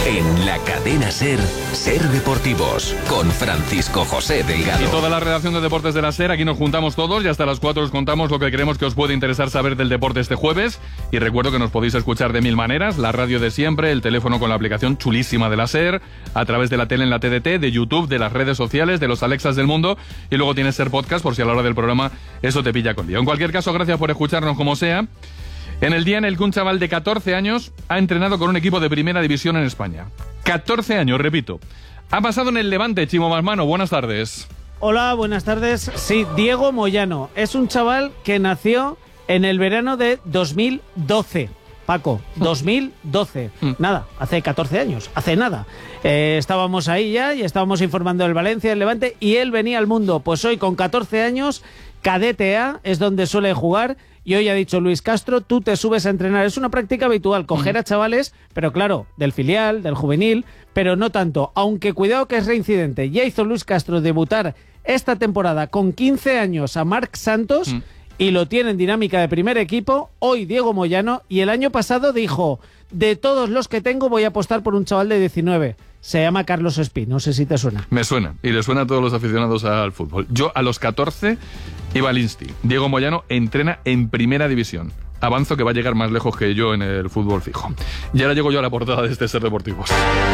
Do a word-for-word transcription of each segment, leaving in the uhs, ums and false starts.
En la cadena SER, SER Deportivos, con Francisco José Delgado. Y toda la redacción de Deportes de la SER, aquí nos juntamos todos y hasta las cuatro os contamos lo que creemos que os puede interesar saber del deporte este jueves. Y recuerdo que nos podéis escuchar de mil maneras, la radio de siempre, el teléfono con la aplicación chulísima de la SER, a través de la tele en la T D T, de YouTube, de las redes sociales, de los Alexas del mundo, y luego tienes SER Podcast por si a la hora del programa eso te pilla con día. En cualquier caso, gracias por escucharnos como sea. En el día en el que un chaval de catorce años ha entrenado con un equipo de primera división en España. catorce años, repito. Ha pasado en el Levante, Chimo Masmano. Buenas tardes. Hola, buenas tardes. Sí, Diego Moyano. Es un chaval que nació en el verano de dos mil doce. Paco, dos mil doce. Nada, hace catorce años, hace nada. Eh, estábamos ahí ya y estábamos informando del Valencia, del Levante, y él venía al mundo. Pues hoy, con catorce años, Cadete A es donde suele jugar. Y hoy ha dicho Luis Castro, tú te subes a entrenar. Es una práctica habitual, coger a chavales, pero claro, del filial, del juvenil, pero no tanto. Aunque cuidado que es reincidente. Ya hizo Luis Castro debutar esta temporada con quince años a Marc Santos, mm. y lo tiene en dinámica de primer equipo. Hoy Diego Moyano, y el año pasado dijo, de todos los que tengo voy a apostar por un chaval de diecinueve. Se llama Carlos Espí, no sé si te suena. Me suena, y le suena a todos los aficionados al fútbol. Yo a los catorce iba al Insti. Diego Moyano entrena en primera división. Avanzo que va a llegar más lejos que yo en el fútbol fijo. Y ahora llego yo a la portada de este SER Deportivos.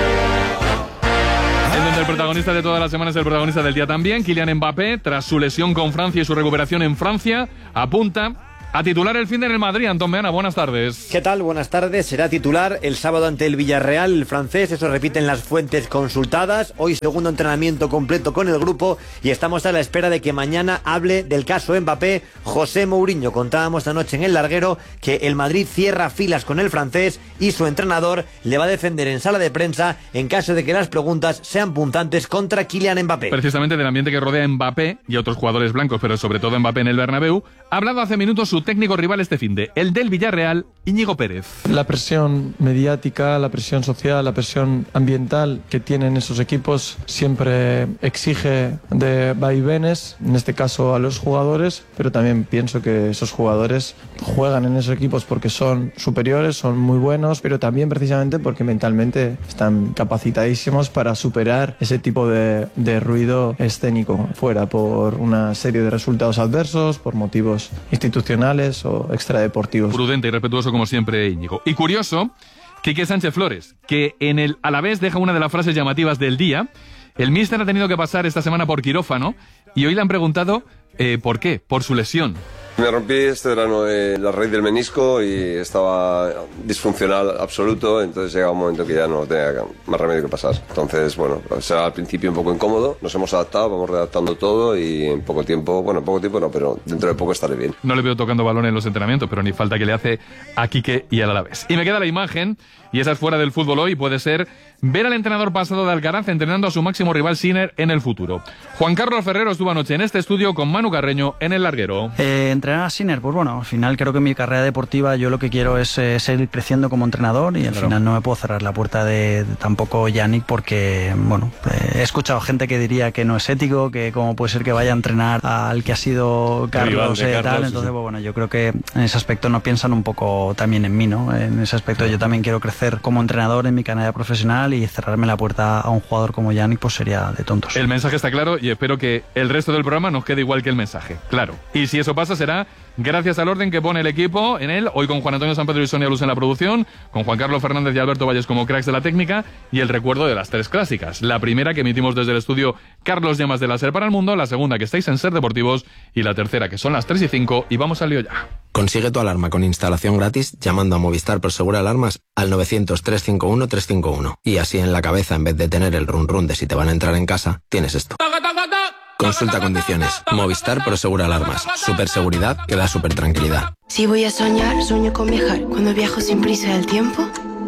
En donde el protagonista de toda la semana es el protagonista del día también. Kylian Mbappé, tras su lesión con Francia y su recuperación en Francia, apunta a titular el fin de en el Madrid. Antón Meana, buenas tardes. ¿Qué tal? Buenas tardes. Será titular el sábado ante el Villarreal, el francés. Eso repiten las fuentes consultadas. Hoy segundo entrenamiento completo con el grupo y estamos a la espera de que mañana hable del caso Mbappé José Mourinho. Contábamos anoche en El Larguero que el Madrid cierra filas con el francés y su entrenador le va a defender en sala de prensa en caso de que las preguntas sean puntantes contra Kylian Mbappé. Precisamente del ambiente que rodea a Mbappé y otros jugadores blancos, pero sobre todo Mbappé en el Bernabéu, ha hablado hace minutos su técnico rival este finde, el del Villarreal, Íñigo Pérez. La presión mediática, la presión social, la presión ambiental que tienen esos equipos siempre exige de vaivenes, en este caso a los jugadores, pero también pienso que esos jugadores juegan en esos equipos porque son superiores, son muy buenos, pero también precisamente porque mentalmente están capacitadísimos para superar ese tipo de, de ruido escénico, fuera por una serie de resultados adversos, por motivos institucionales o extradeportivos. Prudente y respetuoso como siempre, Íñigo. Y curioso, Quique Sánchez Flores, que en el Alavés deja una de las frases llamativas del día. El míster ha tenido que pasar esta semana por quirófano y hoy le han preguntado eh, ¿por qué? Por su lesión. Me rompí este verano eh, la raíz del menisco y estaba disfuncional absoluto, entonces llega un momento que ya no tenía más remedio que pasar. Entonces, bueno, será al principio un poco incómodo, nos hemos adaptado, vamos redactando todo y en poco tiempo, bueno, en poco tiempo no, pero dentro de poco estaré bien. No le veo tocando balón en los entrenamientos, pero ni falta que le hace a Quique y al Alavés. Y me queda la imagen, y esa es fuera del fútbol hoy, puede ser ver al entrenador pasado de Alcaraz entrenando a su máximo rival Sinner en el futuro. Juan Carlos Ferrero estuvo anoche en este estudio con Manu Carreño en El Larguero. Eh, entrenar a Sinner, pues bueno, al final creo que en mi carrera deportiva yo lo que quiero es eh, seguir creciendo como entrenador y al claro. final no me puedo cerrar la puerta de, de tampoco Yannick porque, bueno, eh, he escuchado gente que diría que no es ético, que cómo puede ser que vaya a entrenar al que ha sido Carlos, eh, Carlos tal, entonces sí. pues, bueno, yo creo que en ese aspecto no piensan un poco también en mí, ¿no? En ese aspecto sí. yo también quiero crecer como entrenador en mi carrera profesional y cerrarme la puerta a un jugador como Yannick pues sería de tontos. El mensaje está claro y espero que el resto del programa nos quede igual que el mensaje, claro. Y si eso pasa será gracias al orden que pone el equipo en él, hoy con Juan Antonio San Pedro y Sonia Luz en la producción, con Juan Carlos Fernández y Alberto Valles como cracks de la técnica y el recuerdo de las tres clásicas. La primera que emitimos desde el estudio Carlos Llamas de la SER para el Mundo, la segunda que estáis en SER Deportivos y la tercera que son las tres y cinco y vamos al lío ya. Consigue tu alarma con instalación gratis llamando a Movistar Prosegur Alarmas al novecientos, trescientos cincuenta y uno, trescientos cincuenta y uno. Y así en la cabeza, en vez de tener el run run de si te van a entrar en casa, tienes esto. Consulta condiciones. Movistar Prosegur Alarmas. Super seguridad que da super tranquilidad. Si voy a soñar, sueño con viajar. Cuando viajo sin prisa del tiempo,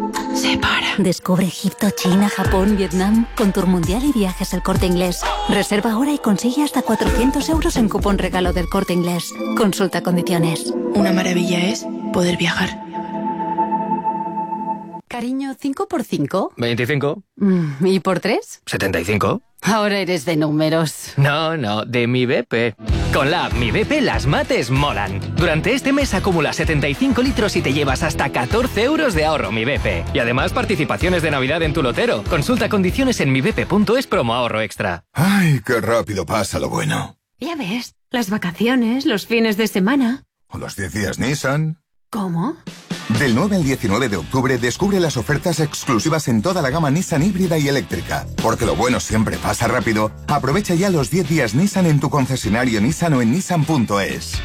se para. Descubre Egipto, China, Japón, Vietnam con Tour Mundial y Viajes El Corte Inglés. Reserva ahora y consigue hasta cuatrocientos euros en cupón regalo del Corte Inglés. Consulta condiciones. Una maravilla es poder viajar. Cariño, ¿cinco por cinco? veinticinco. Mm, ¿Y por tres? setenta y cinco. Ahora eres de números. No, no, de mi B P. Con la app Mi B P las mates molan. Durante este mes acumula setenta y cinco litros y te llevas hasta catorce euros de ahorro Mi B P. Y además participaciones de Navidad en tu lotero. Consulta condiciones en mi b p punto es promo ahorro extra. ¡Ay, qué rápido pasa lo bueno! Ya ves, las vacaciones, los fines de semana. ¿O los diez días Nissan? ¿Cómo? Del nueve al diecinueve de octubre descubre las ofertas exclusivas en toda la gama Nissan híbrida y eléctrica. Porque lo bueno siempre pasa rápido. Aprovecha ya los diez días Nissan en tu concesionario Nissan o en nissan punto es.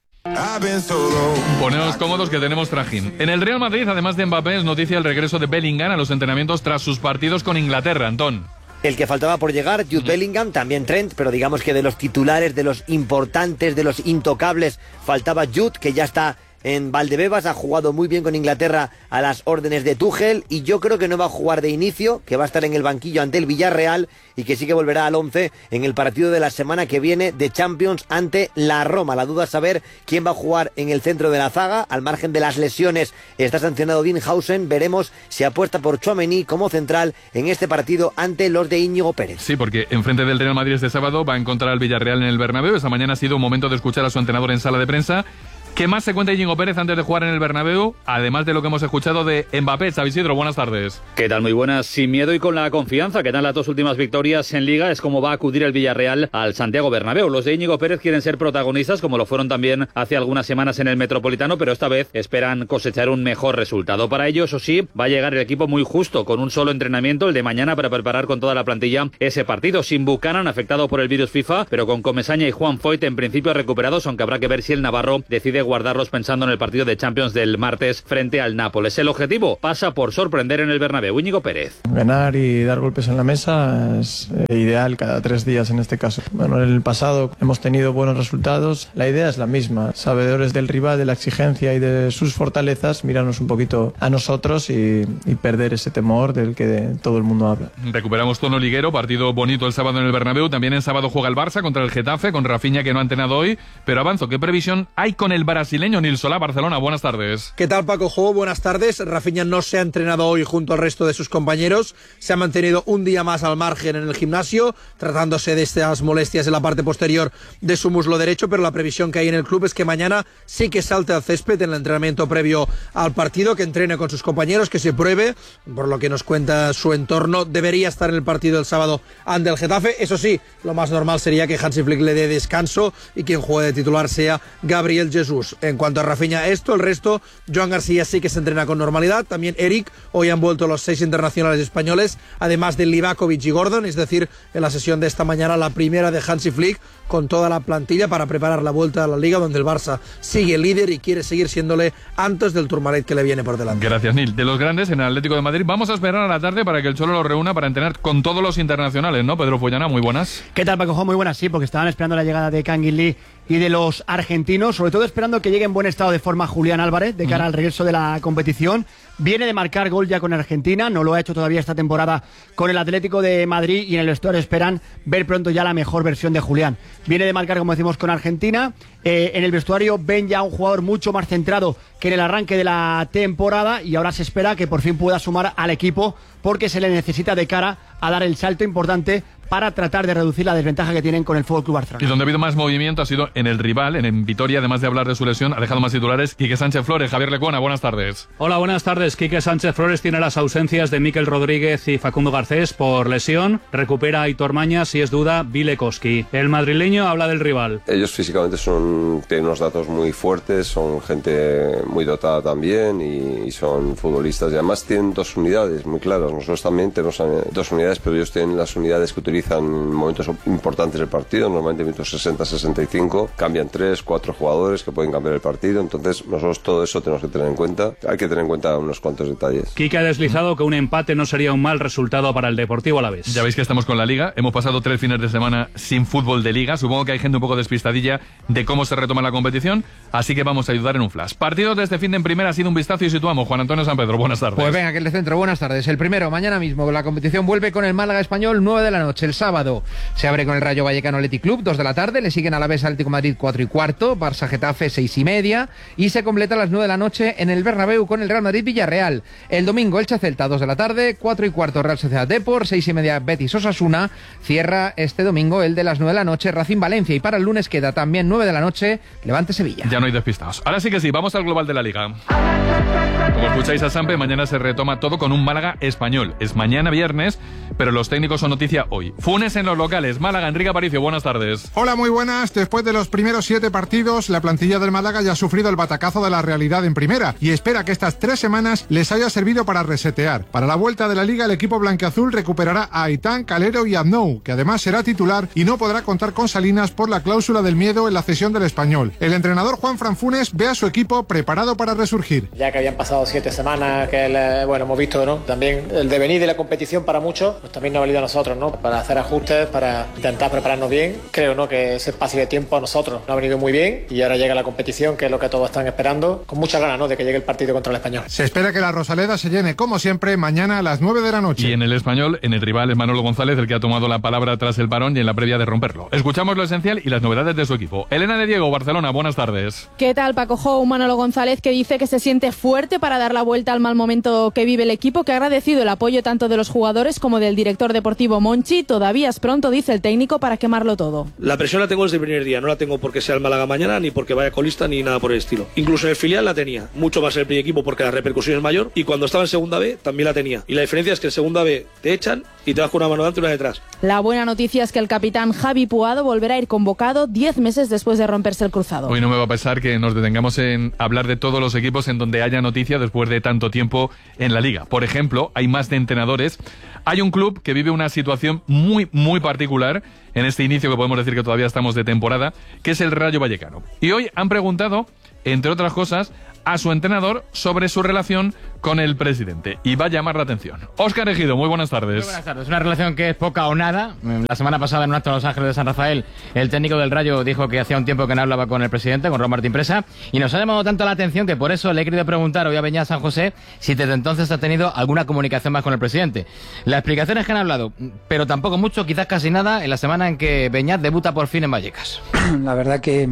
Poneos cómodos que tenemos trajín. En el Real Madrid, además de Mbappé, es noticia el regreso de Bellingham a los entrenamientos tras sus partidos con Inglaterra. Antón. El que faltaba por llegar, Jude Bellingham, también Trent, pero digamos que de los titulares, de los importantes, de los intocables, faltaba Jude, que ya está en Valdebebas, ha jugado muy bien con Inglaterra a las órdenes de Tuchel y yo creo que no va a jugar de inicio, que va a estar en el banquillo ante el Villarreal y que sí que volverá al once en el partido de la semana que viene de Champions ante la Roma. La duda es saber quién va a jugar en el centro de la zaga. Al margen de las lesiones está sancionado Dinhausen. Veremos si apuesta por Tchouaméni como central en este partido ante los de Íñigo Pérez. Sí, porque enfrente del Real Madrid este sábado va a encontrar al Villarreal en el Bernabéu. Esta mañana ha sido un momento de escuchar a su entrenador en sala de prensa. ¿Qué más se cuenta Íñigo Pérez antes de jugar en el Bernabéu? Además de lo que hemos escuchado de Mbappé. Xavi Isidro, buenas tardes. ¿Qué tal? Muy buenas. Sin miedo y con la confianza que dan las dos últimas victorias en Liga es como va a acudir el Villarreal al Santiago Bernabéu. Los de Íñigo Pérez quieren ser protagonistas, como lo fueron también hace algunas semanas en el Metropolitano, pero esta vez esperan cosechar un mejor resultado. Para ello, eso sí, va a llegar el equipo muy justo, con un solo entrenamiento, el de mañana, para preparar con toda la plantilla ese partido. Sin Buchanan, afectado por el virus FIFA, pero con Comesaña y Juan Foyt en principio recuperados, aunque habrá que ver si el navarro decide guardarlos pensando en el partido de Champions del martes frente al Nápoles. El objetivo pasa por sorprender en el Bernabéu. Íñigo Pérez. Ganar y dar golpes en la mesa es ideal cada tres días en este caso. Bueno, en el pasado hemos tenido buenos resultados. La idea es la misma. Sabedores del rival, de la exigencia y de sus fortalezas, mirarnos un poquito a nosotros y, y perder ese temor del que de, todo el mundo habla. Recuperamos tono liguero, partido bonito el sábado en el Bernabéu. También el sábado juega el Barça contra el Getafe, con Rafinha que no ha entrenado hoy. Pero avanzo, ¿qué previsión hay con el brasileño Nil Solá? Barcelona, buenas tardes. ¿Qué tal, Paco Jo? Buenas tardes. Rafinha no se ha entrenado hoy junto al resto de sus compañeros. Se ha mantenido un día más al margen en el gimnasio, tratándose de estas molestias en la parte posterior de su muslo derecho, pero la previsión que hay en el club es que mañana sí que salte al césped en el entrenamiento previo al partido, que entrene con sus compañeros, que se pruebe. Por lo que nos cuenta su entorno, debería estar en el partido el sábado ante el Getafe. Eso sí, lo más normal sería que Hansi Flick le dé descanso y quien juegue de titular sea Gabriel Jesús. En cuanto a Rafinha, esto, el resto, Joan García sí que se entrena con normalidad, también Eric, hoy han vuelto los seis internacionales españoles, además de Livakovic y Gordon, es decir, en la sesión de esta mañana la primera de Hansi Flick, con toda la plantilla para preparar la vuelta a la Liga, donde el Barça sigue líder y quiere seguir siéndole antes del Tourmalet que le viene por delante. Gracias, Nil. De los grandes, en el Atlético de Madrid, vamos a esperar a la tarde para que el Cholo lo reúna para entrenar con todos los internacionales, ¿no? Pedro Follana, muy buenas. ¿Qué tal, Paco? Muy buenas, sí, porque estaban esperando la llegada de Kangin Lee y de los argentinos, sobre todo esperando que llegue en buen estado de forma Julián Álvarez de cara uh-huh. al regreso de la competición. Viene de marcar gol ya con Argentina, no lo ha hecho todavía esta temporada con el Atlético de Madrid y en el vestuario esperan ver pronto ya la mejor versión de Julián. Viene de marcar, como decimos, con Argentina. Eh, en el vestuario ven ya un jugador mucho más centrado que en el arranque de la temporada y ahora se espera que por fin pueda sumar al equipo porque se le necesita de cara a dar el salto importante para tratar de reducir la desventaja que tienen con el F C Barcelona. Y donde ha habido más movimiento ha sido en el rival, en, en Vitoria, además de hablar de su lesión, ha dejado más titulares. Quique Sánchez Flores, Javier Lecuona, buenas tardes. Hola, buenas tardes. Quique Sánchez Flores tiene las ausencias de Mikel Rodríguez y Facundo Garcés por lesión. Recupera a Aitor Mañas y es duda Bilekoski. El madrileño habla del rival. Ellos físicamente son, tienen unos datos muy fuertes, son gente muy dotada también y, y son futbolistas. Y además tienen dos unidades muy claras. Nosotros también tenemos dos unidades, pero ellos tienen las unidades que utilizan en momentos importantes del partido, normalmente en minutos sesenta a sesenta y cinco, cambian tres, cuatro jugadores que pueden cambiar el partido, entonces nosotros todo eso tenemos que tener en cuenta, hay que tener en cuenta unos cuantos detalles. Quique ha deslizado que un empate no sería un mal resultado para el Deportivo Alavés. Ya veis que estamos con la Liga, hemos pasado tres fines de semana sin fútbol de Liga, supongo que hay gente un poco despistadilla de cómo se retoma la competición, así que vamos a ayudar en un flash. Partidos de este fin de en primera ha sido un vistazo y situamos. Juan Antonio San Pedro, buenas tardes. Pues venga, que el de centro, buenas tardes. El primero, mañana mismo, la competición vuelve con el Málaga Español, nueve de la noche. el sábado. Se abre con el Rayo Vallecano Athletic Club, dos de la tarde, le siguen a la vez Atlético Madrid cuatro y cuarto, Barça Getafe seis y media, y se completa a las nueve de la noche en el Bernabéu con el Real Madrid Villarreal. El domingo Elche Celta, dos de la tarde, cuatro y cuarto Real Sociedad Depor, seis y media Betis Osasuna. Cierra este domingo el de las nueve de la noche Racing Valencia, y para el lunes queda también nueve de la noche Levante Sevilla. Ya no hay despistados. Ahora sí que sí, vamos al global de la Liga. Como escucháis a Sampe, mañana se retoma todo con un Málaga Español. Es mañana viernes, pero los técnicos son noticia hoy. Funes en los locales. Málaga, Enrique Aparicio, buenas tardes. Hola, muy buenas. Después de los primeros siete partidos, la plantilla del Málaga ya ha sufrido el batacazo de la realidad en primera y espera que estas tres semanas les haya servido para resetear. Para la vuelta de la Liga, el equipo blanquiazul recuperará a Aitán, Calero y Aznou, que además será titular y no podrá contar con Salinas por la cláusula del miedo en la cesión del Español. El entrenador Juanfran Funes ve a su equipo preparado para resurgir. Ya que habían pasado siete semanas, que el, bueno, hemos visto, ¿no? También el devenir de la competición para muchos, pues también nos ha valido a nosotros, ¿no? Para hacer ajustes, para intentar prepararnos bien. Creo, ¿no? Que ese espacio de tiempo a nosotros nos ha venido muy bien y ahora llega la competición, que es lo que todos están esperando, con muchas ganas, ¿no? De que llegue el partido contra el Español. Se espera que la Rosaleda se llene, como siempre, mañana a las nueve de la noche. Y en el Español, en el rival es Manolo González, el que ha tomado la palabra tras el parón y en la previa de romperlo. Escuchamos lo esencial y las novedades de su equipo. Elena de Diego, Barcelona, buenas tardes. ¿Qué tal, Paco Jou? Manolo González, que dice que se siente fuerte para dar la vuelta al mal momento que vive el equipo, que ha agradecido el apoyo tanto de los jugadores como del director deportivo Monchi. Todavía es pronto, dice el técnico, para quemarlo todo. La presión la tengo desde el primer día, no la tengo porque sea el Málaga mañana, ni porque vaya colista, ni nada por el estilo. Incluso en el filial la tenía, mucho más en el primer equipo porque la repercusión es mayor, y cuando estaba en segunda B también la tenía. Y la diferencia es que en segunda B te echan y te vas con una mano delante y una detrás. La buena noticia es que el capitán Javi Puado volverá a ir convocado diez meses después de romperse el cruzado. Hoy no me va a pesar que nos detengamos en hablar de todos los equipos en donde haya noticia después de tanto tiempo en la Liga. Por ejemplo, hay más de entrenadores. Hay un club que vive una situación muy, muy particular en este inicio, que podemos decir que todavía estamos de temporada, que es el Rayo Vallecano. Y hoy han preguntado, entre otras cosas, a su entrenador sobre su relación con el presidente. Y va a llamar la atención. Óscar Ejido, muy buenas tardes. Muy buenas tardes. Una relación que es poca o nada. La semana pasada, en un acto en Los Ángeles de San Rafael, el técnico del Rayo dijo que hacía un tiempo que no hablaba con el presidente, con Ron Martín Presa, y nos ha llamado tanto la atención que por eso le he querido preguntar hoy a Beñat San José si desde entonces ha tenido alguna comunicación más con el presidente. La explicación es que han hablado, pero tampoco mucho, quizás casi nada, en la semana en que Beñat debuta por fin en Vallecas. La verdad que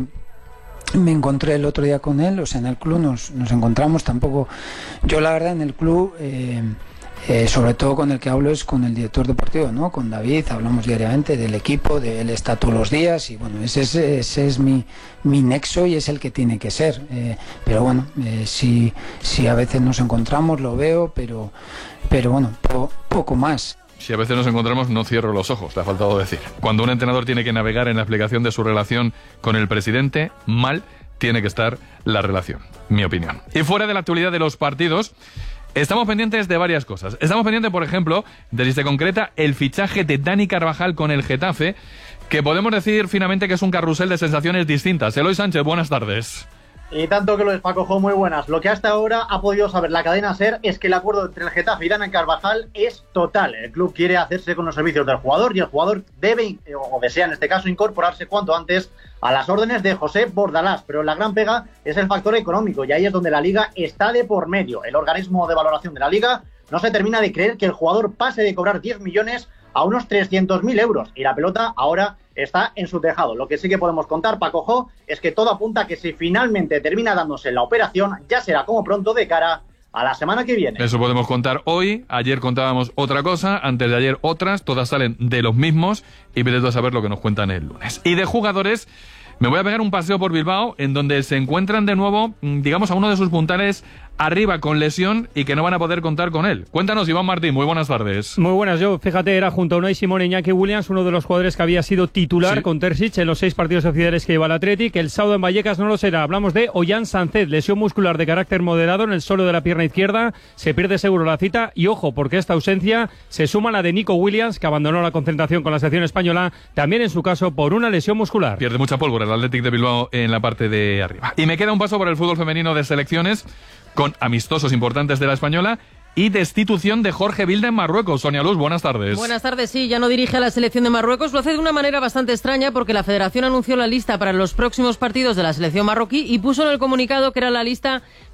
me encontré el otro día con él, o sea, en el club nos, nos encontramos, tampoco, yo la verdad en el club, eh, eh, sobre todo con el que hablo es con el director deportivo, ¿no? Con David, hablamos diariamente del equipo, de él está todos los días y bueno, ese, ese, ese es mi, mi nexo y es el que tiene que ser, eh, pero bueno, eh, si, si a veces nos encontramos lo veo, pero, pero bueno, po, poco más. Si a veces nos encontramos, no cierro los ojos, te ha faltado decir. Cuando un entrenador tiene que navegar en la explicación de su relación con el presidente, mal tiene que estar la relación, mi opinión. Y fuera de la actualidad de los partidos, estamos pendientes de varias cosas. Estamos pendientes, por ejemplo, de si se concreta el fichaje de Dani Carvajal con el Getafe, que podemos decir finalmente que es un carrusel de sensaciones distintas. Eloy Sánchez, buenas tardes. Y tanto que lo despacojó, muy buenas. Lo que hasta ahora ha podido saber la cadena SER es que el acuerdo entre el Getafe y Dani Carvajal es total. El club quiere hacerse con los servicios del jugador y el jugador debe, o desea en este caso, incorporarse cuanto antes a las órdenes de José Bordalás. Pero la gran pega es el factor económico y ahí es donde la Liga está de por medio. El organismo de valoración de la Liga no se termina de creer que el jugador pase de cobrar diez millones a unos trescientos mil euros y la pelota ahora está en su tejado. Lo que sí que podemos contar, Paco Jo, es que todo apunta a que si finalmente termina dándose la operación, ya será como pronto de cara a la semana que viene. Eso podemos contar hoy. Ayer contábamos otra cosa, antes de ayer otras, todas salen de los mismos y vete a saber lo que nos cuentan el lunes. Y de jugadores, me voy a pegar un paseo por Bilbao en donde se encuentran de nuevo, digamos, a uno de sus puntales arriba con lesión y que no van a poder contar con él. Cuéntanos, Iván Martín, muy buenas tardes. Muy buenas, yo, fíjate, era junto a Unai Simón e Iñaki Williams, uno de los jugadores que había sido titular sí. con Terzic en los seis partidos oficiales que lleva el Athletic. El sábado en Vallecas no lo será. Hablamos de Ollán Sánchez, lesión muscular de carácter moderado en el suelo de la pierna izquierda. Se pierde seguro la cita y ojo, porque esta ausencia se suma a la de Nico Williams, que abandonó la concentración con la selección española, también en su caso por una lesión muscular. Pierde mucha pólvora el Athletic de Bilbao en la parte de arriba. Y me queda un paso por el fútbol femenino de selecciones, con amistosos importantes de la española y destitución de Jorge Vilda en Marruecos. Sonia Luz, buenas tardes. Buenas tardes, sí, ya no dirige a la selección de Marruecos. Lo hace de una manera bastante extraña porque la federación anunció la lista para los próximos partidos de la selección marroquí y puso en el comunicado que era la lista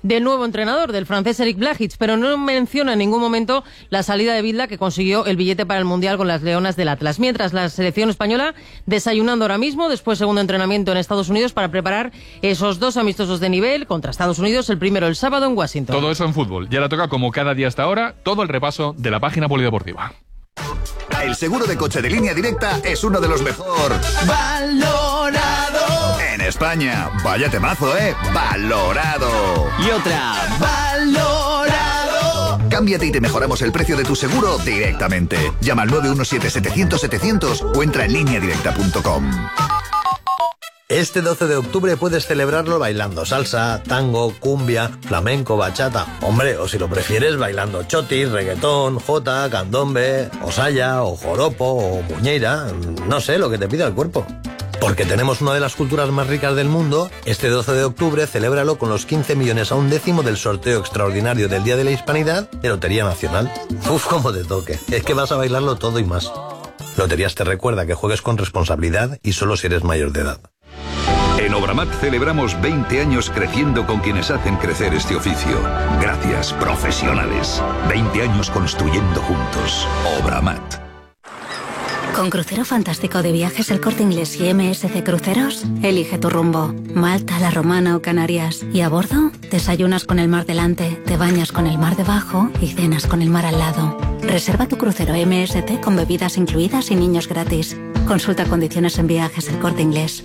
de nuevo entrenador, del francés Eric Blažič, pero no menciona en ningún momento la salida de Vidla, que consiguió el billete para el Mundial con las Leonas del Atlas. Mientras, la selección española desayunando ahora mismo, después segundo entrenamiento en Estados Unidos para preparar esos dos amistosos de nivel contra Estados Unidos, el primero el sábado en Washington. Todo eso en fútbol. Y ahora toca, como cada día hasta ahora, todo el repaso de la página polideportiva. El seguro de coche de Línea Directa es uno de los mejor valorado en España. Vaya temazo, ¿eh? Valorado. Y otra, valorado. Cámbiate y te mejoramos el precio de tu seguro directamente. Llama al nueve uno siete, setecientos, setecientos o entra en línea directa punto com. Este doce de octubre puedes celebrarlo bailando salsa, tango, cumbia, flamenco, bachata. Hombre, o si lo prefieres, bailando chotis, reggaetón, jota, candombe, o saya, o joropo, o muñeira. No sé, lo que te pida el cuerpo. Porque tenemos una de las culturas más ricas del mundo, este doce de octubre celébralo con los quince millones a un décimo del sorteo extraordinario del Día de la Hispanidad de Lotería Nacional. Uf, cómo te toque. Es que vas a bailarlo todo y más. Loterías te recuerda que juegues con responsabilidad y solo si eres mayor de edad. En Obramat celebramos veinte años creciendo con quienes hacen crecer este oficio. Gracias, profesionales. veinte años construyendo juntos. Obramat. Con Crucero Fantástico de Viajes El Corte Inglés y M S C Cruceros, elige tu rumbo. Malta, La Romana o Canarias. Y a bordo, desayunas con el mar delante, te bañas con el mar debajo y cenas con el mar al lado. Reserva tu crucero M S C con bebidas incluidas y niños gratis. Consulta condiciones en Viajes El Corte Inglés.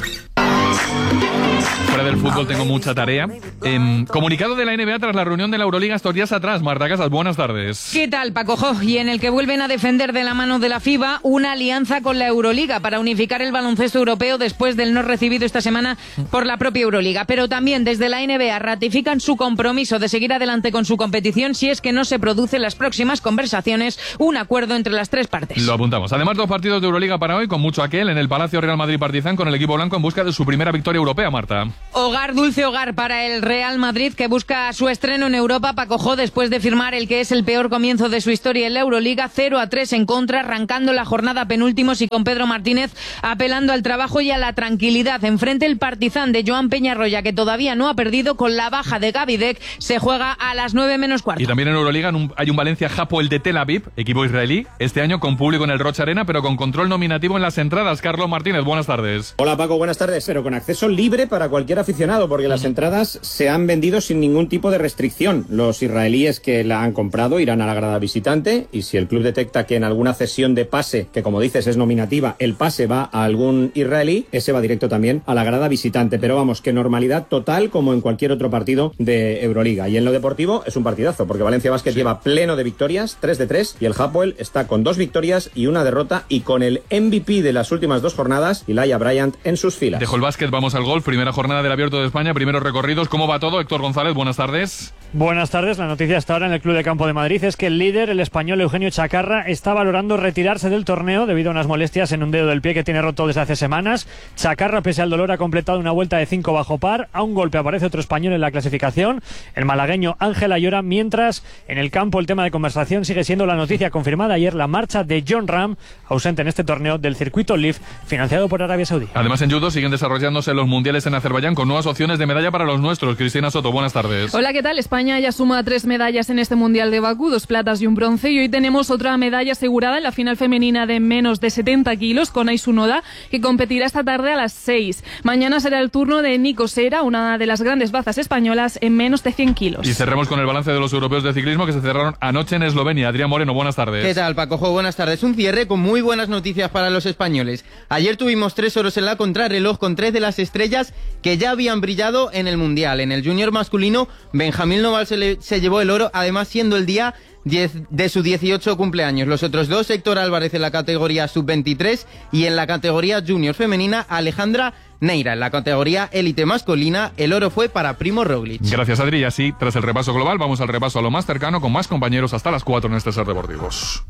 Fuera del fútbol tengo mucha tarea. Eh, comunicado de la N B A tras la reunión de la Euroliga estos días atrás. Marta Casas, buenas tardes. ¿Qué tal, Paco Jo? Y en el que vuelven a defender de la mano de la FIBA una alianza con la Euroliga para unificar el baloncesto europeo después del no recibido esta semana por la propia Euroliga. Pero también desde la N B A ratifican su compromiso de seguir adelante con su competición si es que no se produce en las próximas conversaciones un acuerdo entre las tres partes. Lo apuntamos. Además, dos partidos de Euroliga para hoy, con mucho aquel en el Palacio Real Madrid-Partizan con el equipo blanco en busca de su primera victoria europea, Marta. Hogar, dulce hogar para el Real Madrid, que busca su estreno en Europa, Paco Jo, después de firmar el que es el peor comienzo de su historia en la Euroliga, cero a tres en contra, arrancando la jornada penúltimos y con Pedro Martínez apelando al trabajo y a la tranquilidad. Enfrente el Partizan de Joan Peñarroya, que todavía no ha perdido, con la baja de Gaby Deck, se juega a las nueve menos cuarto. Y también en Euroliga hay un Valencia Hapoel de Tel Aviv, equipo israelí, este año con público en el Rocha Arena, pero con control nominativo en las entradas. Carlos Martínez, buenas tardes. Hola Paco, buenas tardes, pero con acceso libre para cualquier aficionado, porque las entradas se han vendido sin ningún tipo de restricción. Los israelíes que la han comprado irán a la grada visitante, y si el club detecta que en alguna cesión de pase, que como dices es nominativa, el pase va a algún israelí, ese va directo también a la grada visitante. Pero vamos, que normalidad total como en cualquier otro partido de Euroliga. Y en lo deportivo es un partidazo, porque Valencia Basket sí. lleva pleno de victorias, tres de tres, y el Hapoel está con dos victorias y una derrota, y con el M V P de las últimas dos jornadas, Elijah Bryant, en sus filas. Dejo el básquet, vamos al golf, primera jornada del Abierto de España, primeros recorridos. ¿Cómo va todo? Héctor González, buenas tardes. Buenas tardes. La noticia hasta ahora en el Club de Campo de Madrid es que el líder, el español Eugenio Chacarra, está valorando retirarse del torneo debido a unas molestias en un dedo del pie que tiene roto desde hace semanas. Chacarra, pese al dolor, ha completado una vuelta de cinco bajo par. A un golpe aparece otro español en la clasificación, el malagueño Ángel Ayora, mientras en el campo el tema de conversación sigue siendo la noticia confirmada ayer, la marcha de Jon Rahm, ausente en este torneo del circuito L I V, financiado por Arabia Saudí. Además, en judo siguen desarrollándose los mundiales en Azerbaiyán con nuevas opciones de medalla para los nuestros. Cristina Soto, buenas tardes. Hola, ¿qué tal? España ya suma tres medallas en este Mundial de Bakú, dos platas y un bronce, y hoy tenemos otra medalla asegurada en la final femenina de menos de setenta kilos con Aisu Noda, que competirá esta tarde a las seis. Mañana será el turno de Nico Sera, una de las grandes bazas españolas en menos de cien kilos. Y cerremos con el balance de los europeos de ciclismo que se cerraron anoche en Eslovenia. Adrián Moreno, buenas tardes. ¿Qué tal, Paco Jo? Buenas tardes. Un cierre con muy buenas noticias para los españoles. Ayer tuvimos tres oros en la contrarreloj con tres de las estrellas que ya habían brillado en el Mundial. En el junior masculino, Benjamín Noval se, le, se llevó el oro, además siendo el día diez de su dieciocho cumpleaños. Los otros dos, Héctor Álvarez en la categoría sub veintitrés y en la categoría junior femenina, Alejandra Neira. En la categoría élite masculina, el oro fue para Primo Roglic. Gracias, Adri. Y así, tras el repaso global, vamos al repaso a lo más cercano con más compañeros hasta las cuatro en este Ser Deportivos.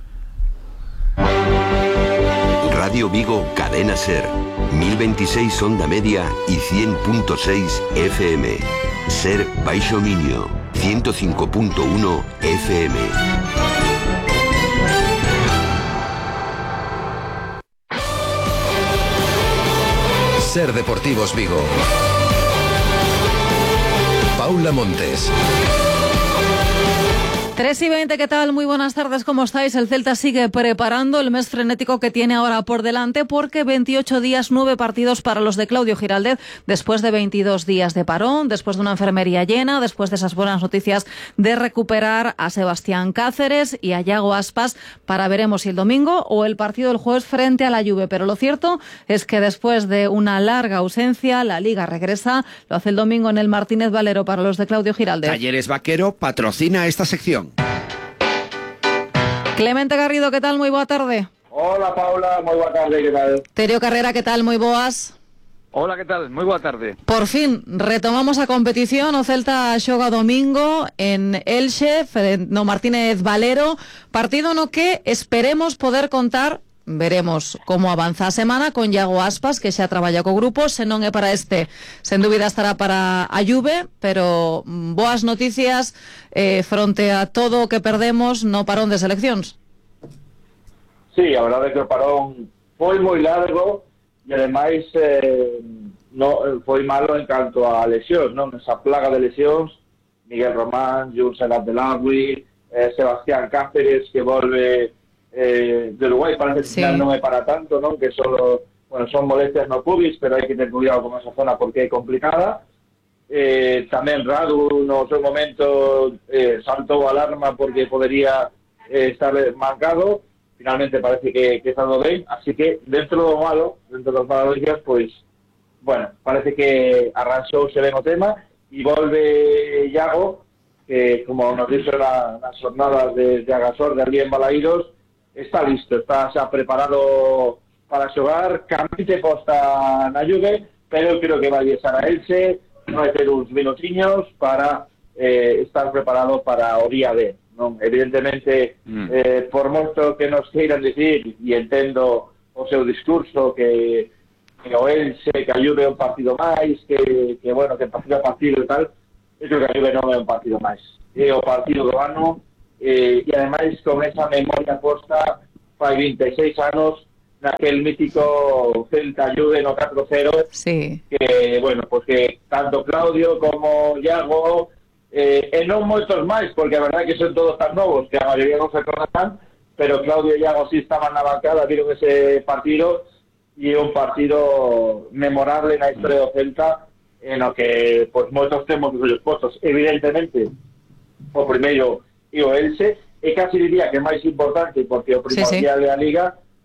Radio Vigo, Cadena Ser, mil veintiséis onda media y cien punto seis F M. Ser Baixo Minio, ciento cinco punto uno F M. Ser Deportivos Vigo. Paula Montes. tres y veinte, ¿qué tal? Muy buenas tardes, ¿cómo estáis? El Celta sigue preparando el mes frenético que tiene ahora por delante porque veintiocho días, nueve partidos para los de Claudio Giraldez después de veintidós días de parón, después de una enfermería llena, después de esas buenas noticias de recuperar a Sebastián Cáceres y a Yago Aspas para veremos si el domingo o el partido del jueves frente a la Juve. Pero lo cierto es que después de una larga ausencia, la Liga regresa, lo hace el domingo en el Martínez Valero para los de Claudio Giraldez. Talleres Vaquero patrocina esta sección. Clemente Garrido, ¿qué tal? Muy boa tarde. Hola, Paula, moi boa tarde, ¿qué tal? Terio Carrera, ¿qué tal? Moi boas. Hola, ¿qué tal? Moi boa tarde. Por fin, retomamos a competición, o Celta xoga domingo en Elxe, no Martínez Valero, partido no que esperemos poder contar, veremos como avanza a semana, con Yago Aspas, que xa traballa co grupo, se non é para este, sen dúbida estará para a Juve, pero boas noticias eh, fronte a todo o que perdemos no parón de seleccións. Sí, a verdade é que o parón foi moi largo e ademais eh, no, foi malo en canto a lesións, non? Esa plaga de lesións, Miguel Román, Jules Abdelawi, eh, Sebastián Cáceres, que volve eh, de Uruguay, parece que sí. Final non é para tanto, non? Que solo, bueno, son molestias no pubis, pero hai que ter cuidado con esa zona porque é complicada. Eh, tamén Radu no seu momento eh, saltou alarma porque podería eh, estar mancado. Finalmente parece que, que está todo ben, así que dentro do malo, dentro dos malos días, pois, bueno, parece que arranxouse ben o tema e volve Iago, que como nos dixo na, nas jornadas de, de Agasor de ali en Balaídos, está listo, está xa preparado para xogar, camite posta na Juve, pero eu creo que vai estar a Elche, vai ter uns minutiños para eh, estar preparado para o día D. Non? Evidentemente, mm. eh, por moito que nos queiran dicir, e entendo o seu discurso, que, que o Elche, que a Juve é un partido máis, que, que bueno, que partido a partido e tal, eu creo que a Juve non é un partido máis. É o partido do ano, eh, e ademais con esa memoria posta fai vinte e seis anos naquel mítico Celta Juve no catro cero, sí. Que, bueno, pues que tanto Claudio como Iago, eh, e non moitos máis, porque a verdade que son todos tan novos que a maioría non se acordan, pero Claudio e Iago sí estaban na bancada, viron ese partido, e é un partido memorable na historia do Celta, en o que pues, moitos temos os ollos postos. Evidentemente, o primeiro e o Elche, e casi diría que é máis importante porque o primordial sí, sí. é a Liga,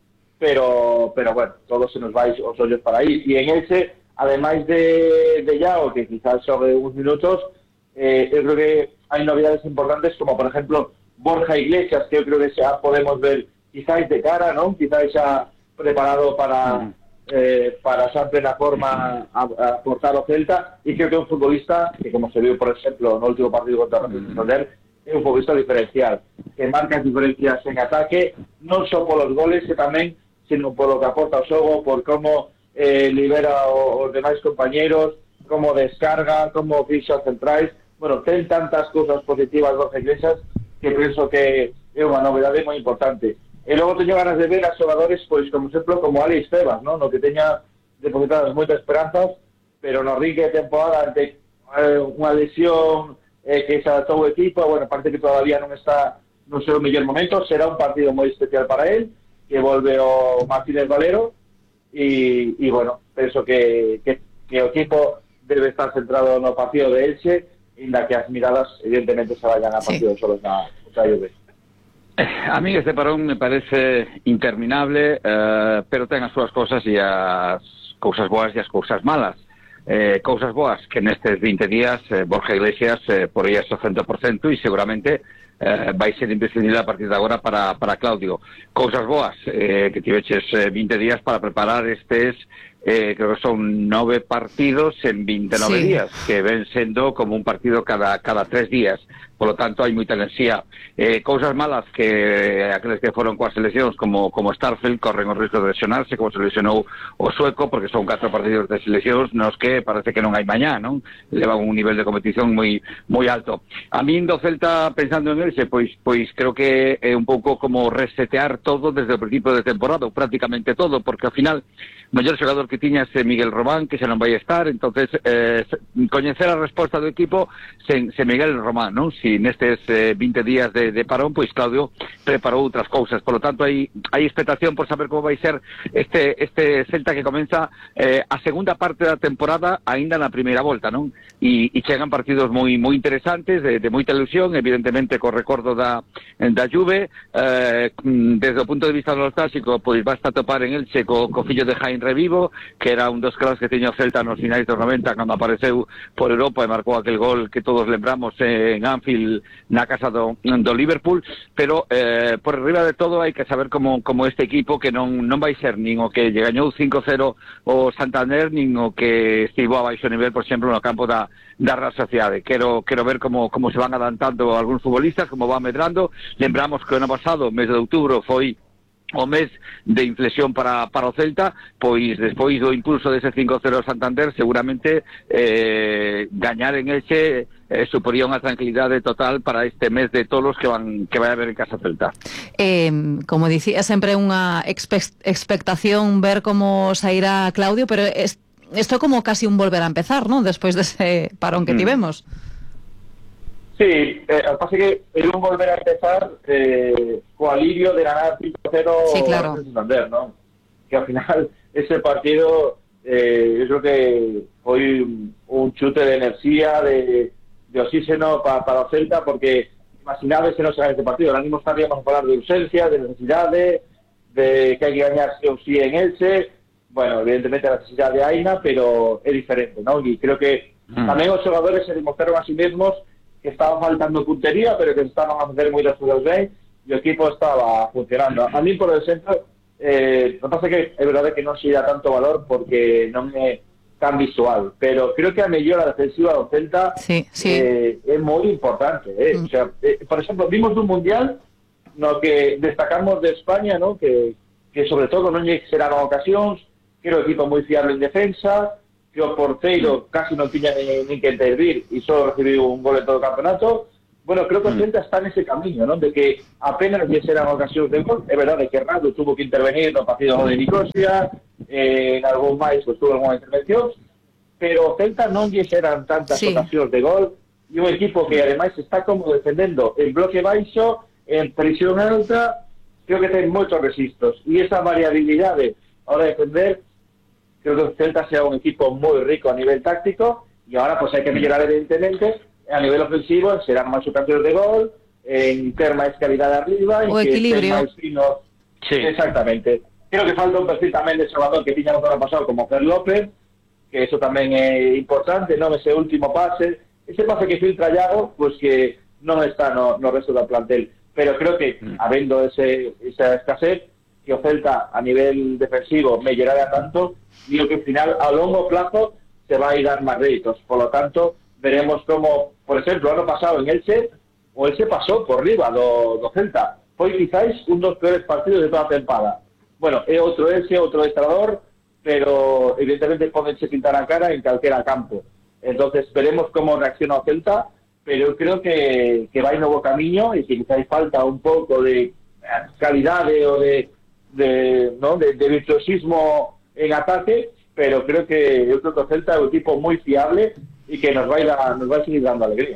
pero pero bueno, todos se nos vai os ollos para aí. E en Elche, ademais de, de Iago, que quizás sobre uns minutos, eh, eu creo que hai novidades importantes, como por ejemplo Borja Iglesias, que eu creo que xa podemos ver quizás de cara, non? Quizás xa preparado para mm. eh, para xa plena forma a, a aportar o Celta, e creo que é un futbolista que, como se viu por exemplo no último partido contra o Santander, é un futbolista diferencial, que marca as diferencias en ataque, non só polos goles, que tamén, sino polo que aporta o xogo, por como eh, libera os demais compañeros, como descarga, como fixa os centrais. Bueno, ten tantas cousas positivas dos Iglesias que penso que é unha novedade moi importante. E logo teño ganas de ver a xogadores, pois, como exemplo, como Alex Tebas, ¿no? No que teña depositadas moitas esperanzas, pero no rinque de temporada ante eh, unha lesión eh, que se adaptou o equipo, bueno, parece que todavía non está no seu mellor momento. Será un partido moi especial para él, que volve o Martínez Valero, e, e bueno, penso que, que, que o equipo debe estar centrado no partido de Elche, inda que as miradas evidentemente se vayan a partidos sí. solos na Juve. A mí este parón me parece interminable, eh, pero ten as súas cousas e as cousas boas e as cousas malas. Eh, cousas boas que nestes vinte días eh, Borja Iglesias eh, poría o cento por cento e seguramente eh, vai ser imprescindible a partir de agora para, para Claudio. Cousas boas eh, que tiveches eh, vinte días para preparar estes eh, creo que son nove partidos en vinte e nove sí. días, que ven sendo como un partido cada, cada tres días. Por lo tanto, hai moita enerxía. Eh, cousas malas que aqueles que foron coas seleccións, como, como Starfelt, corren o risco de lesionarse, como se lesionou o sueco, porque son catro partidos de seleccións nos que parece que non hai mañá, non? Levan un nivel de competición moi moi alto. A min do Celta, pensando en ese, pois, pois creo que é un pouco como resetear todo desde o principio de temporada, ou prácticamente todo, porque ao final, o mellor xogador que tiña ese Miguel Román, que xa non vai estar, entonces eh, coñecer a resposta do equipo sen, sen Miguel Román, non? Si nestes eh, vinte días de, de parón, pois Claudio preparou outras cousas, por lo tanto hai, hai expectación por saber como vai ser este, este Celta que comeza eh, a segunda parte da temporada aínda na primeira volta, non? E, e chegan partidos moi moi interesantes, de, de moita ilusión, evidentemente co recordo da, da Juve, eh, desde o punto de vista nostálxico, pois basta topar en Elche co, co fillo de Jaime Revivo, que era un dos cracks que teña o Celta nos finais dos noventa, cando apareceu por Europa e marcou aquel gol que todos lembramos en Anfield na casa do, do Liverpool, pero eh, por arriba de todo hai que saber como, como este equipo que non, non vai ser nin o que lle gañou cinco cero o Santander, nin o que estivo a baixo nivel, por exemplo, no campo da, da Real Sociedade. Quero, quero ver como, como se van adaptando algúns futbolistas, como van medrando. Lembramos que o ano pasado, mes de outubro, foi o mes de inflexión para, para o Celta, pois despois do impulso dese cinco cero Santander, seguramente eh, gañar en Elche eh, suporía unha tranquilidade total para este mes de tolos que van que vai haber en Casa Celta. Eh, como dicía, sempre unha expe- expectación ver como sairá Claudio, pero es, esto como casi un volver a empezar, ¿no? Despois dese parón que mm. tivemos. Sí, eh, lo que pasa es que el un volver a empezar eh, con alivio de ganar cinco cero sí, claro. en Santander, ¿no? Que al final ese partido eh, yo creo que fue un, un chute de energía, de, de oxígeno pa, para o Celta, porque imaginaba se no se gana este partido. Ahora mismo estaríamos a hablar de ausencia, de necesidades, de que hay que ganar sí o sí en Elche. Bueno, evidentemente la necesidad de Aina, pero es diferente, ¿no? Y creo que mm. también los jugadores se demostraron a sí mismos que estaba faltando puntería, pero que estaban a facer moitas cousas ben, e o equipo estaba funcionando. A mí, por el centro, eh, lo que pasa é que é verdade que non se dá tanto valor porque non é tan visual, pero creo que a mellora defensiva do Celta sí, sí. Eh, é moi importante. Eh. Mm. O sea, eh, por exemplo, vimos un mundial no que destacamos de España, ¿no? que, que sobre todo non lle serán ocasións, que era un equipo moi fiable en defensa, que o porteiro casi non tiña ni, ni que intervir e só recibiu un gol en todo o campeonato. Bueno, creo que o Celta está nese camiño, ¿no? De que apenas lle serán ocasións de gol. É verdade que Rado tuvo que intervenir no partido de Nicosia, eh, en algún máis pues, tuvo algunha intervención, pero o Celta non lle serán tantas sí. ocasións de gol, e un equipo que ademais está como defendendo en bloque baixo, en presión alta, creo que ten moitos resistos, e esa variabilidade a hora de defender. Creo que el Celta sea un equipo muy rico a nivel táctico y ahora pues hay que mejorar evidentemente a nivel ofensivo, serán más ocasiones de gol, en ter más calidad arriba o y equilibrio. Que más fino. Sí. Exactamente. Creo que falta un perfil también de Salvador que tiñamos el año pasado como Fer López, que eso también es importante, ¿no? Ese último pase, ese pase que filtra Iago, pues que no está no, no resto del plantel. Pero creo que, mm. habiendo ese, esa escasez, que o Celta a nivel defensivo mellorara tanto, digo que al final a longo plazo se va a ir a dar más réditos. Por lo tanto, veremos como, por ejemplo, el año pasado en Elche, o Elche pasó por riba do, do Celta. Foi quizás un dos peores partidos de toda a tempada. Bueno, é outro Elche, outro estrador, pero evidentemente podense pintar a cara en calquera campo. Entonces veremos como reacciona o Celta, pero eu creo que, que vai no bo camiño e que quizás falta un pouco de calidade ou de de, ¿no? de, de virtuosismo en ataque, pero creo que yo creo que Celta é un equipo moi fiable e que nos vai, da, nos vai seguir dando alegrías.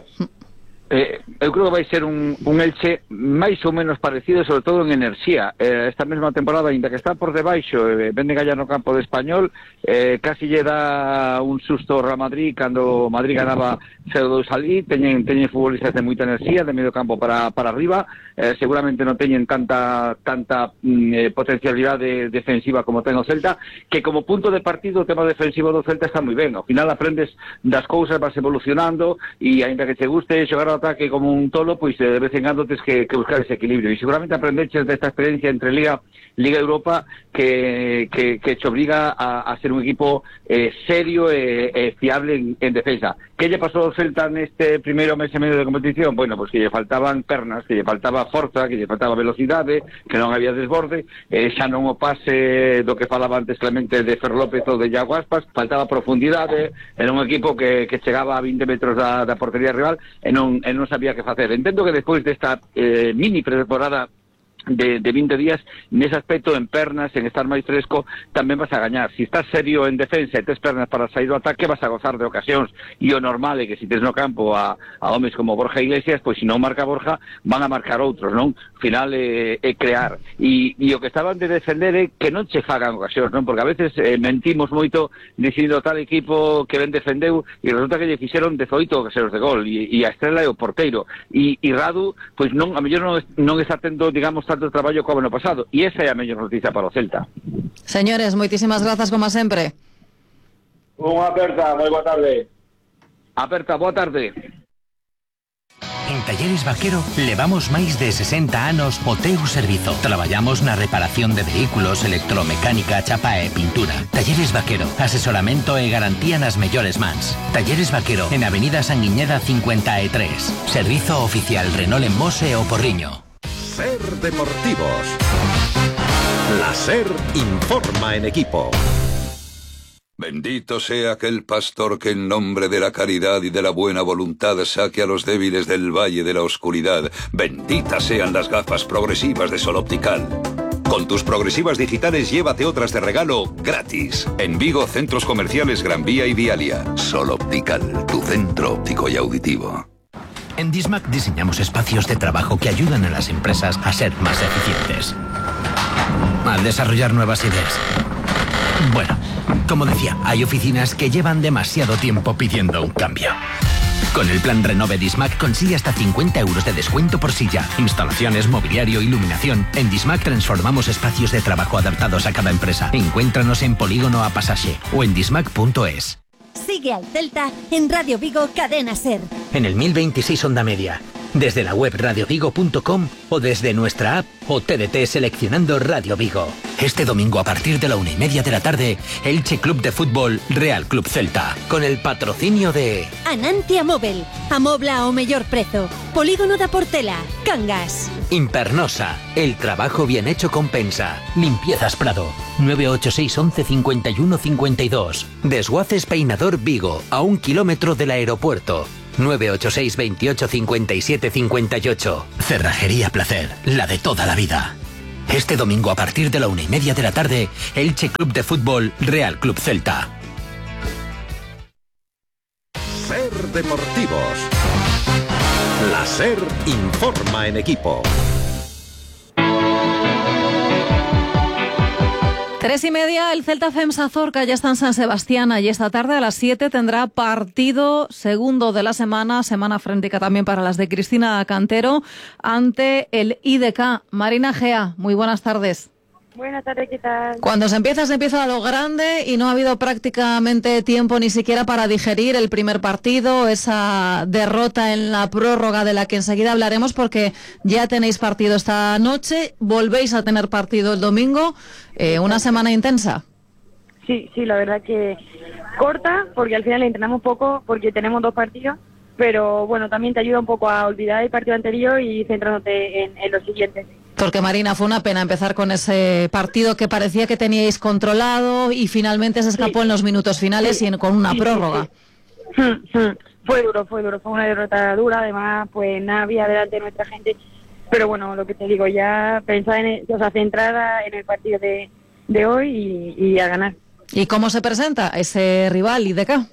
Eh, eu creo que vai ser un, un Elche máis ou menos parecido, sobre todo en enerxía. Eh, esta mesma temporada, ainda que está por debaixo, eh, vende Galla no campo de Español, eh, casi lle dá un susto ao Real Madrid cando Madrid ganaba cero dos alí. Teñen, teñen futbolistas de moita enerxía, de medio campo para, para arriba, eh, seguramente non teñen tanta tanta mm, potencialidade defensiva como ten o Celta, que como punto de partido o tema defensivo do Celta está moi ben. Ao final aprendes das cousas, vas evolucionando, e aínda que te guste xogar ataque como un tolo, pois de vez en cando tens que, que buscar ese equilibrio, e seguramente aprendeches desta experiencia entre Liga Liga Europa que, que, que te obliga a, a ser un equipo eh, serio e eh, eh, fiable en, en defensa. Que lle pasou ao Celta neste primeiro mes e medio de competición? Bueno, pois que lle faltaban pernas, que lle faltaba forza, que lle faltaba velocidade, que non había desborde, eh, xa non o pase do que falaba antes Clemente de Fer López ou de Iago Aspas, faltaba profundidade, era un equipo que, que chegaba a vinte metros da, da portería rival e non, e non sabía que facer. Entendo que despois desta eh, mini pretemporada de, de veinte días, nese aspecto, en pernas, en estar máis fresco, tamén vas a gañar. Si estás serio en defensa e tes pernas para sair do ataque, vas a gozar de ocasións, e o normal é que si tes no campo a, a homes como Borja Iglesias, pois se non marca Borja, van a marcar outros, non? Final é, é crear, e, e o que estaban de defender é que non che fagan ocasións, non? Porque a veces eh, mentimos moito dicindo tal equipo que ben defendeu, e resulta que lle fixeron dezoito ocasións de gol, e, e a estrela é o porteiro, e, e Radu, pois non, a mellor non, non está tendo, digamos, tanto traballo como no pasado, e esa é a mellor noticia para o Celta. Señores, moitísimas grazas como sempre. Unha aperta, moi boa tarde. Aperta, boa tarde. En Talleres Vaquero levamos máis de sesenta anos o teu servizo. Traballamos na reparación de vehículos, electromecánica, chapa e pintura. Talleres Vaquero, asesoramento e garantía nas mellores mans. Talleres Vaquero, en Avenida Sanguiñeda cincuenta e tres. Servizo oficial Renault en Mose o Porriño. Ser Deportivos. La SER informa en equipo. Bendito sea aquel pastor que en nombre de la caridad y de la buena voluntad saque a los débiles del valle de la oscuridad. Benditas sean las gafas progresivas de Sol Optical. Con tus progresivas digitales llévate otras de regalo gratis. En Vigo, centros comerciales Gran Vía y Vialia. Sol Optical, tu centro óptico y auditivo. En Dismac diseñamos espacios de trabajo que ayudan a las empresas a ser más eficientes, al desarrollar nuevas ideas. Bueno, como decía, hay oficinas que llevan demasiado tiempo pidiendo un cambio. Con el plan Renove Dismac consigue hasta cincuenta euros de descuento por silla. Instalaciones, mobiliario, iluminación. En Dismac transformamos espacios de trabajo adaptados a cada empresa. Encuéntranos en Polígono A Pasaje o en dismac punto es. Sigue al Celta en Radio Vigo Cadena SER. En el mil veintiséis Onda Media. Desde la web radio vigo punto com o desde nuestra app o T D T seleccionando Radio Vigo. Este domingo a partir de la una y media de la tarde, Elche Club de Fútbol Real Club Celta. Con el patrocinio de Anantia Móvil, amobla ao mellor prezo. Polígono da Portela, Cangas. Impernosa, el trabajo bien hecho compensa. Limpiezas Prado, nueve ocho seis once cincuenta y uno cincuenta y dos. Desguaces Peinador Vigo, a un kilómetro del aeropuerto. nueve ocho seis veintiocho cincuenta y siete cincuenta y ocho. Cerrajería Placer, la de toda la vida. Este domingo a partir de la una y media de la tarde, Elche Club de Fútbol Real Club Celta. Ser Deportivos. La SER informa en equipo. Tres y media, el Celta Femsa Zorca ya está en San Sebastián y esta tarde a las siete tendrá partido segundo de la semana, semana fréntica también para las de Cristina Cantero, ante el I D K. Marina Gea, muy buenas tardes. Buenas tardes, ¿qué tal? Cuando se empieza, se empieza a lo grande y no ha habido prácticamente tiempo ni siquiera para digerir el primer partido, esa derrota en la prórroga de la que enseguida hablaremos porque ya tenéis partido esta noche, volvéis a tener partido el domingo, eh, una semana intensa. Sí, sí, la verdad que corta porque al final entrenamos poco porque tenemos dos partidos, pero bueno, también te ayuda un poco a olvidar el partido anterior y centrándote en, en los siguientes. Porque Marina, fue una pena empezar con ese partido que parecía que teníais controlado y finalmente se escapó sí. en los minutos finales sí. y en, con una sí, prórroga. Sí, sí. Fue duro, fue duro, fue una derrota dura, además pues nada había delante de nuestra gente, pero bueno, lo que te digo, ya pensar en, el, o sea, centrada en el partido de, de hoy y, y a ganar. ¿Y cómo se presenta ese rival I D K?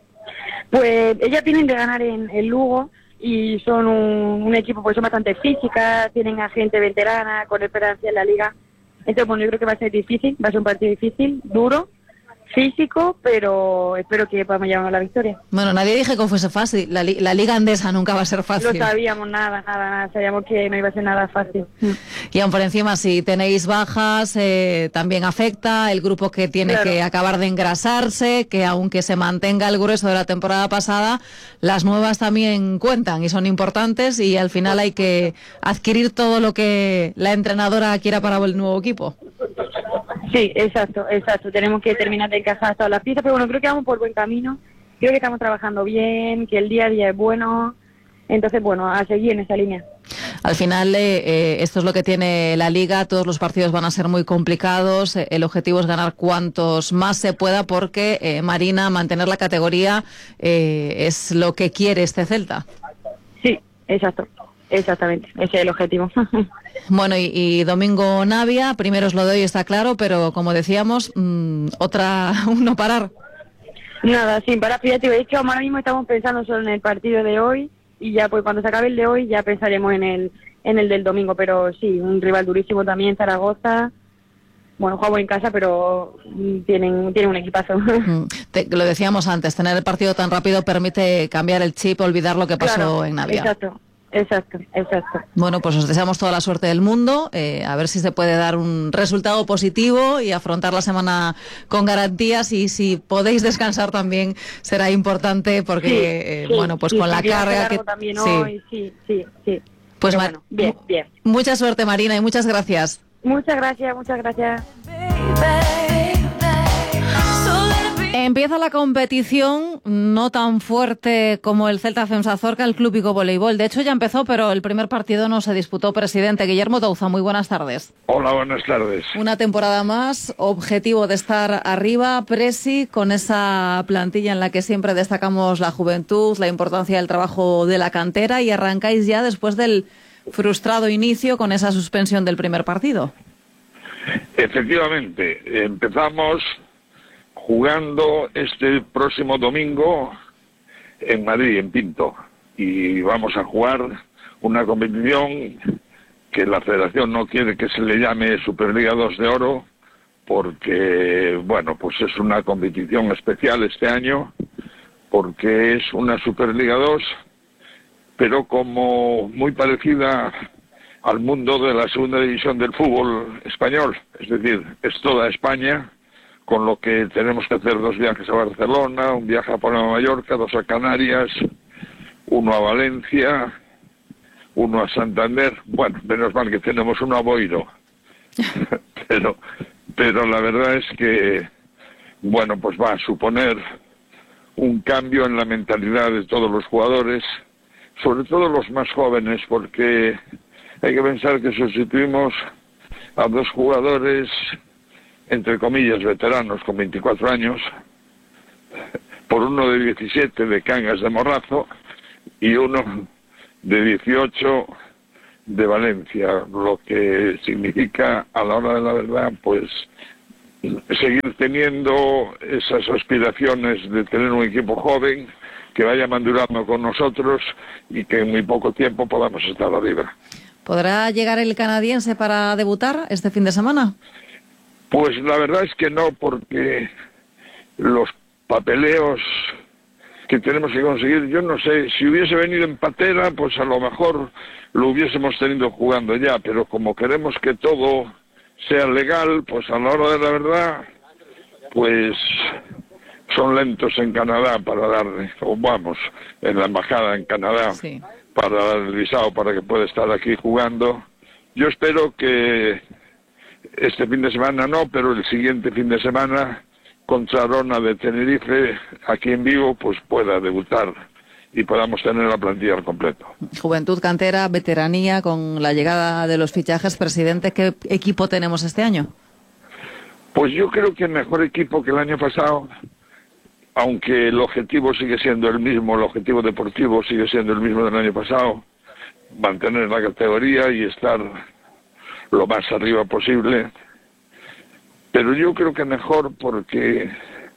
Pues ellas tienen de ganar en el Lugo y son un, un equipo pues son bastante físicas, tienen a gente veterana con experiencia en la liga, entonces bueno, yo creo que va a ser difícil, va a ser un partido difícil, duro, físico, pero espero que podamos llevarnos la victoria. Bueno, nadie dije que fuese fácil, la, li la liga andesa nunca va a ser fácil. Lo sabíamos, nada, nada, nada, sabíamos que no iba a ser nada fácil. Y aún por encima, si tenéis bajas, eh, también afecta el grupo que tiene claro. que acabar de engrasarse, que aunque se mantenga el grueso de la temporada pasada, las nuevas también cuentan y son importantes y al final hay que adquirir todo lo que la entrenadora quiera para el nuevo equipo. Sí, exacto, exacto. Tenemos que terminar de encajar todas las piezas, pero bueno, creo que vamos por buen camino. Creo que estamos trabajando bien, que el día a día es bueno. Entonces, bueno, a seguir en esa línea. Al final, eh, eh, esto es lo que tiene la Liga. Todos los partidos van a ser muy complicados. Eh, el objetivo es ganar cuantos más se pueda porque, eh, Marina, mantener la categoría eh, es lo que quiere este Celta. Sí, exacto. Exactamente, ese es el objetivo. Bueno, y, y Domingo Navia, primero es lo de hoy, está claro, pero como decíamos, mmm, otra, un no parar. Nada, sin parar, fíjate, de hecho ahora mismo estamos pensando solo en el partido de hoy y ya pues cuando se acabe el de hoy ya pensaremos en el en el del domingo, pero sí, un rival durísimo también, Zaragoza. Bueno, jugamos en casa, pero tienen, tienen un equipazo. Mm, te, lo decíamos antes, tener el partido tan rápido permite cambiar el chip, olvidar lo que pasó claro, en Navia. Exacto, exacto, exacto. Bueno, pues os deseamos toda la suerte del mundo, eh, a ver si se puede dar un resultado positivo y afrontar la semana con garantías, y si podéis descansar también será importante porque, sí, eh, sí, bueno, pues sí, con la carga que... También sí. Hoy, sí, sí, sí. Pues Pero bueno, bien, bien. Mucha suerte, Marina, y muchas gracias. Muchas gracias, muchas gracias. Empieza la competición, no tan fuerte como el Celta Femsa Zorca, el Club Vigo Voleibol. De hecho ya empezó, pero el primer partido no se disputó. Presidente Guillermo Douza, muy buenas tardes. Hola, buenas tardes. Una temporada más, objetivo de estar arriba, Presi, con esa plantilla en la que siempre destacamos la juventud, la importancia del trabajo de la cantera, y arrancáis ya después del frustrado inicio con esa suspensión del primer partido. Efectivamente, empezamos jugando este próximo domingo en Madrid, en Pinto, y vamos a jugar una competición que la Federación no quiere que se le llame Superliga dos de Oro, porque, bueno, pues es una competición especial este año, porque es una Superliga dos, pero como muy parecida al mundo de la segunda división del fútbol español, es decir, es toda España, con lo que tenemos que hacer dos viajes a Barcelona, un viaje a Palma de Mallorca, dos a Canarias, uno a Valencia, uno a Santander. Bueno, menos mal que tenemos uno a Boiro. pero, pero la verdad es que, bueno, pues va a suponer un cambio en la mentalidad de todos los jugadores, sobre todo los más jóvenes, porque hay que pensar que sustituimos a dos jugadores, entre comillas, veteranos, con veinticuatro años, por uno de diecisiete de Cangas de Morrazo y uno de dieciocho de Valencia, lo que significa, a la hora de la verdad, pues seguir teniendo esas aspiraciones de tener un equipo joven que vaya madurando con nosotros y que en muy poco tiempo podamos estar arriba. ¿Podrá llegar el canadiense para debutar este fin de semana? Pues la verdad es que no, porque los papeleos que tenemos que conseguir, yo no sé, si hubiese venido en patera, pues a lo mejor lo hubiésemos tenido jugando ya, pero como queremos que todo sea legal, pues a la hora de la verdad, pues son lentos en Canadá para darle, o vamos, en la embajada en Canadá, sí, para dar el visado para que pueda estar aquí jugando. Yo espero que este fin de semana no, pero el siguiente fin de semana contra Arona de Tenerife, aquí en Vigo, pues pueda debutar y podamos tener la plantilla al completo. Juventud, cantera, veteranía, con la llegada de los fichajes, presidente, ¿qué equipo tenemos este año? Pues yo creo que el mejor equipo que el año pasado, aunque el objetivo sigue siendo el mismo, el objetivo deportivo sigue siendo el mismo del año pasado, mantener la categoría y estar lo más arriba posible, pero yo creo que mejor porque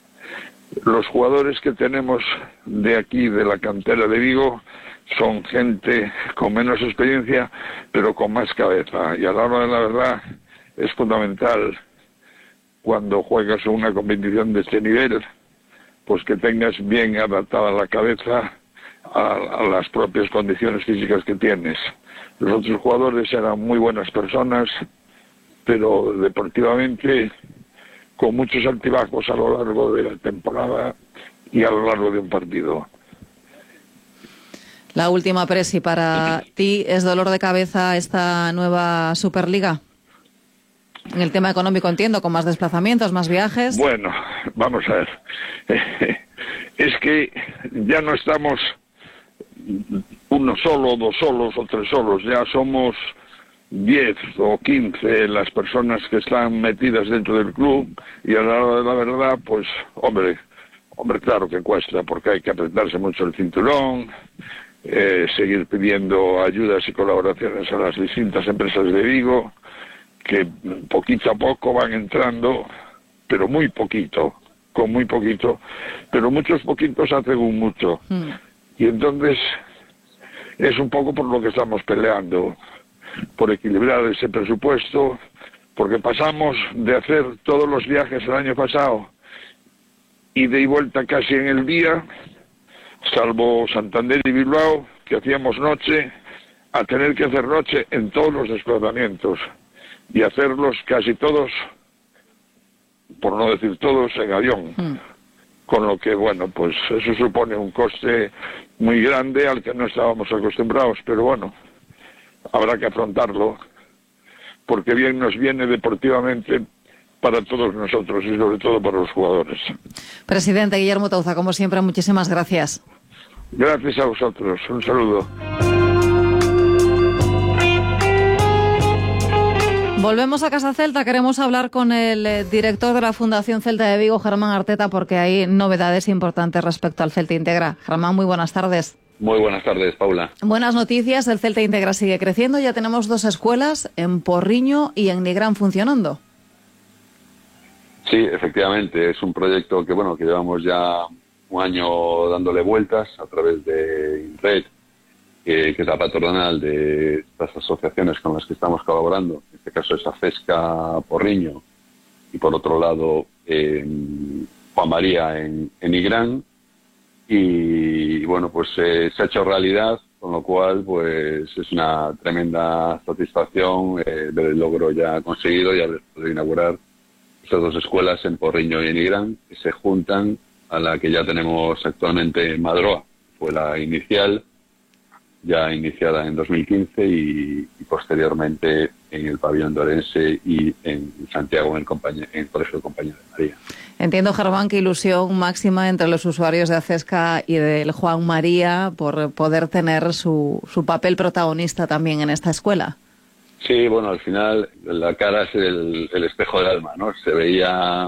los jugadores que tenemos de aquí, de la cantera de Vigo, son gente con menos experiencia, pero con más cabeza, y a la hora de la verdad es fundamental cuando juegas una competición de este nivel, pues que tengas bien adaptada la cabeza a, a las propias condiciones físicas que tienes. Los otros jugadores eran muy buenas personas, pero deportivamente con muchos altibajos a lo largo de la temporada y a lo largo de un partido. La última, Presi, para ti, ¿es dolor de cabeza esta nueva Superliga? En el tema económico, entiendo, con más desplazamientos, más viajes. Bueno, vamos a ver. Es que ya no estamos uno solo, dos solos o tres solos, ya somos diez o quince las personas que están metidas dentro del club, y a la hora de la verdad, pues, hombre, hombre, claro que cuesta, porque hay que apretarse mucho el cinturón, eh, seguir pidiendo ayudas y colaboraciones a las distintas empresas de Vigo, que poquito a poco van entrando, pero muy poquito, con muy poquito, pero muchos poquitos hacen un mucho. Mm. Y entonces es un poco por lo que estamos peleando, por equilibrar ese presupuesto, porque pasamos de hacer todos los viajes el año pasado y de y vuelta casi en el día, salvo Santander y Bilbao, que hacíamos noche, a tener que hacer noche en todos los desplazamientos y hacerlos casi todos, por no decir todos, en avión. Mm. Con lo que, bueno, pues eso supone un coste muy grande al que no estábamos acostumbrados, pero bueno, habrá que afrontarlo, porque bien nos viene deportivamente para todos nosotros y sobre todo para los jugadores. Presidente Guillermo Touza, como siempre, muchísimas gracias. Gracias a vosotros, un saludo. Volvemos a Casa Celta, queremos hablar con el director de la Fundación Celta de Vigo, Germán Arteta, porque hay novedades importantes respecto al Celta Integra. Germán, muy buenas tardes. Muy buenas tardes, Paula. Buenas noticias, el Celta Integra sigue creciendo, ya tenemos dos escuelas, en Porriño y en Nigrán, funcionando. Sí, efectivamente, es un proyecto que, bueno, que llevamos ya un año dándole vueltas a través de Red, que, que es la patronal de estas asociaciones con las que estamos colaborando. En este caso es AFESCA Porriño y por otro lado eh, Juan María en, en Nigrán. Y bueno, pues eh, se ha hecho realidad, con lo cual pues es una tremenda satisfacción eh, ver el logro ya conseguido y haber podido inaugurar estas dos escuelas en Porriño y en Nigrán, que se juntan a la que ya tenemos actualmente en Madroa. Fue la inicial, ya iniciada en dos mil quince y, y posteriormente en el pabellón de Orense y en Santiago en el, compañe- en el Colegio de Compañía de María. Entiendo, Germán, que ilusión máxima entre los usuarios de AFESCA y del Juan María por poder tener su, su papel protagonista también en esta escuela. Sí, bueno, al final la cara es el, el espejo del alma, ¿no? Se veía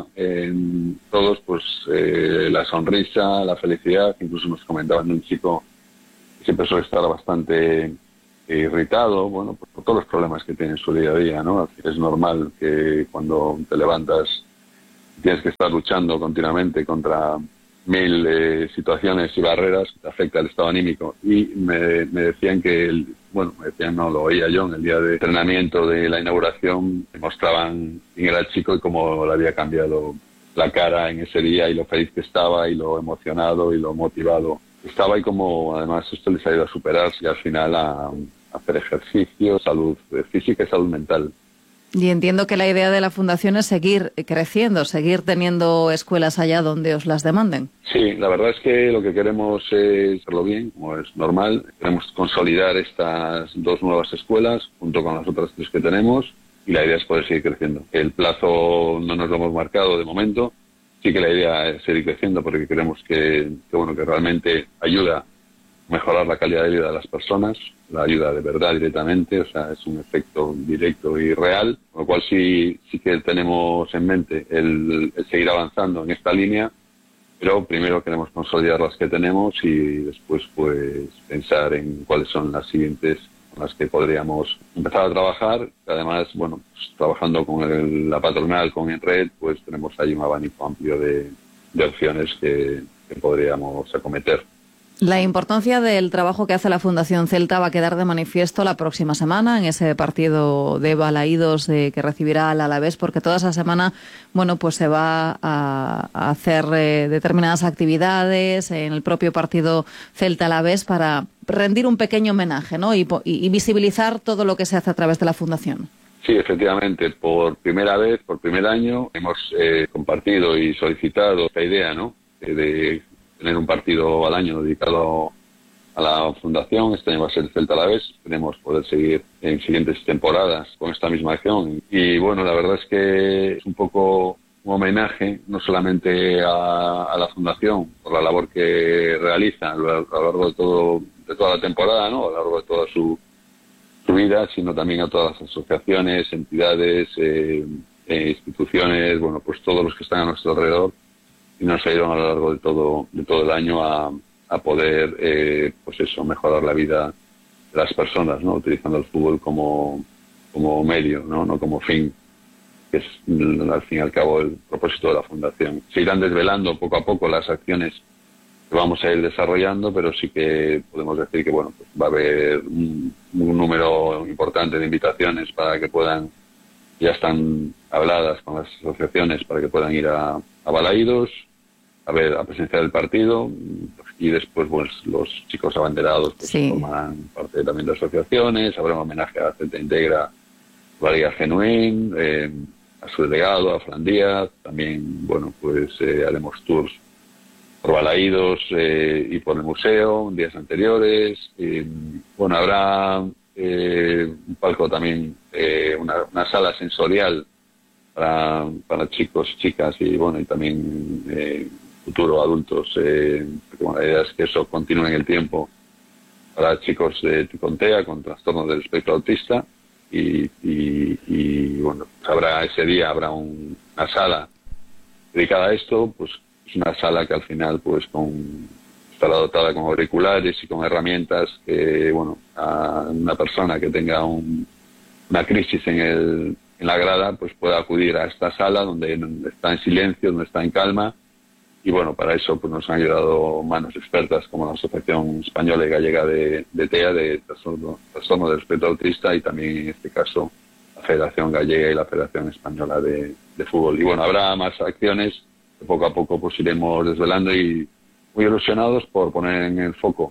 en todos pues eh, la sonrisa, la felicidad. Incluso nos comentaban de un chico que siempre suele estar bastante irritado, bueno, por, por todos los problemas que tiene en su día a día, ¿no? Es normal que cuando te levantas tienes que estar luchando continuamente contra mil eh, situaciones y barreras que te afecta el estado anímico. Y me, me decían que, el, bueno, me decían, no, lo oía yo en el día de entrenamiento de la inauguración, me mostraban quién era el chico y cómo le había cambiado la cara en ese día y lo feliz que estaba y lo emocionado y lo motivado estaba, y como además esto les ayuda a superarse y al final a, a hacer ejercicio, salud física y salud mental. Y entiendo que la idea de la Fundación es seguir creciendo, seguir teniendo escuelas allá donde os las demanden. Sí, la verdad es que lo que queremos es hacerlo bien, como es normal. Queremos consolidar estas dos nuevas escuelas junto con las otras tres que tenemos y la idea es poder seguir creciendo. El plazo no nos lo hemos marcado de momento. Sí que la idea es seguir creciendo porque creemos que, que, bueno, que realmente ayuda a mejorar la calidad de vida de las personas, la ayuda de verdad directamente, o sea, es un efecto directo y real, con lo cual sí, sí que tenemos en mente el, el seguir avanzando en esta línea, pero primero queremos consolidar las que tenemos y después pues pensar en cuáles son las siguientes con las que podríamos empezar a trabajar. Además, bueno, pues, trabajando con el, la patronal, con Enred, pues tenemos ahí un abanico amplio de, de opciones que, que podríamos acometer. La importancia del trabajo que hace la Fundación Celta va a quedar de manifiesto la próxima semana en ese partido de Balaídos de, que recibirá al Alavés, porque toda esa semana, bueno, pues se va a, a hacer eh, determinadas actividades en el propio partido Celta-Alavés para rendir un pequeño homenaje, ¿no? Y, y, y visibilizar todo lo que se hace a través de la Fundación. Sí, efectivamente, por primera vez, por primer año, hemos eh, compartido y solicitado esta idea, ¿no? De tener un partido al año dedicado a la Fundación. Este año va a ser el Celta Alavés. Esperemos poder seguir en siguientes temporadas con esta misma acción. Y bueno, la verdad es que es un poco un homenaje no solamente a, a la Fundación por la labor que realiza a lo, a lo largo de todo de toda la temporada, ¿no? A lo largo de toda su, su vida, sino también a todas las asociaciones, entidades, eh, eh, instituciones, bueno, pues todos los que están a nuestro alrededor y nos ayudan a lo largo de todo de todo el año a, a poder, eh, pues eso, mejorar la vida de las personas, ¿no? Utilizando el fútbol como, como medio, ¿no? No como fin, que es al fin y al cabo el propósito de la fundación. Se irán desvelando poco a poco las acciones que vamos a ir desarrollando, pero sí que podemos decir que bueno, pues va a haber un, un número importante de invitaciones para que puedan, ya están habladas con las asociaciones para que puedan ir a, a Balaídos a ver, a presenciar el partido, y después pues los chicos abanderados pues sí. forman parte también de asociaciones. Habrá un homenaje a Celta Integra, Valeria Genuín, eh, a su delegado, a Fran Díaz. También, bueno, pues eh, haremos tours por Balaídos eh, y por el museo días anteriores. Eh, bueno, habrá eh, un palco también, eh, una, una sala sensorial para, para chicos, chicas y bueno, y también eh, futuro adultos. Eh, porque, bueno, la idea es que eso continúe en el tiempo para chicos de Ticontea con trastornos del espectro autista. Y, y, y bueno, pues habrá ese día habrá un, una sala dedicada a esto, pues es una sala que al final pues con estará dotada con auriculares y con herramientas que, bueno, a una persona que tenga un, una crisis en el en la grada pues pueda acudir a esta sala donde está en silencio, donde está en calma. Y bueno, para eso pues nos han ayudado manos expertas como la Asociación Española y Gallega de, de TEA, de Trastorno, Trastorno del Espectro Autista, y también en este caso la Federación Gallega y la Federación Española de, de Fútbol. Y bueno, habrá más acciones que poco a poco pues iremos desvelando, y muy ilusionados por poner en el foco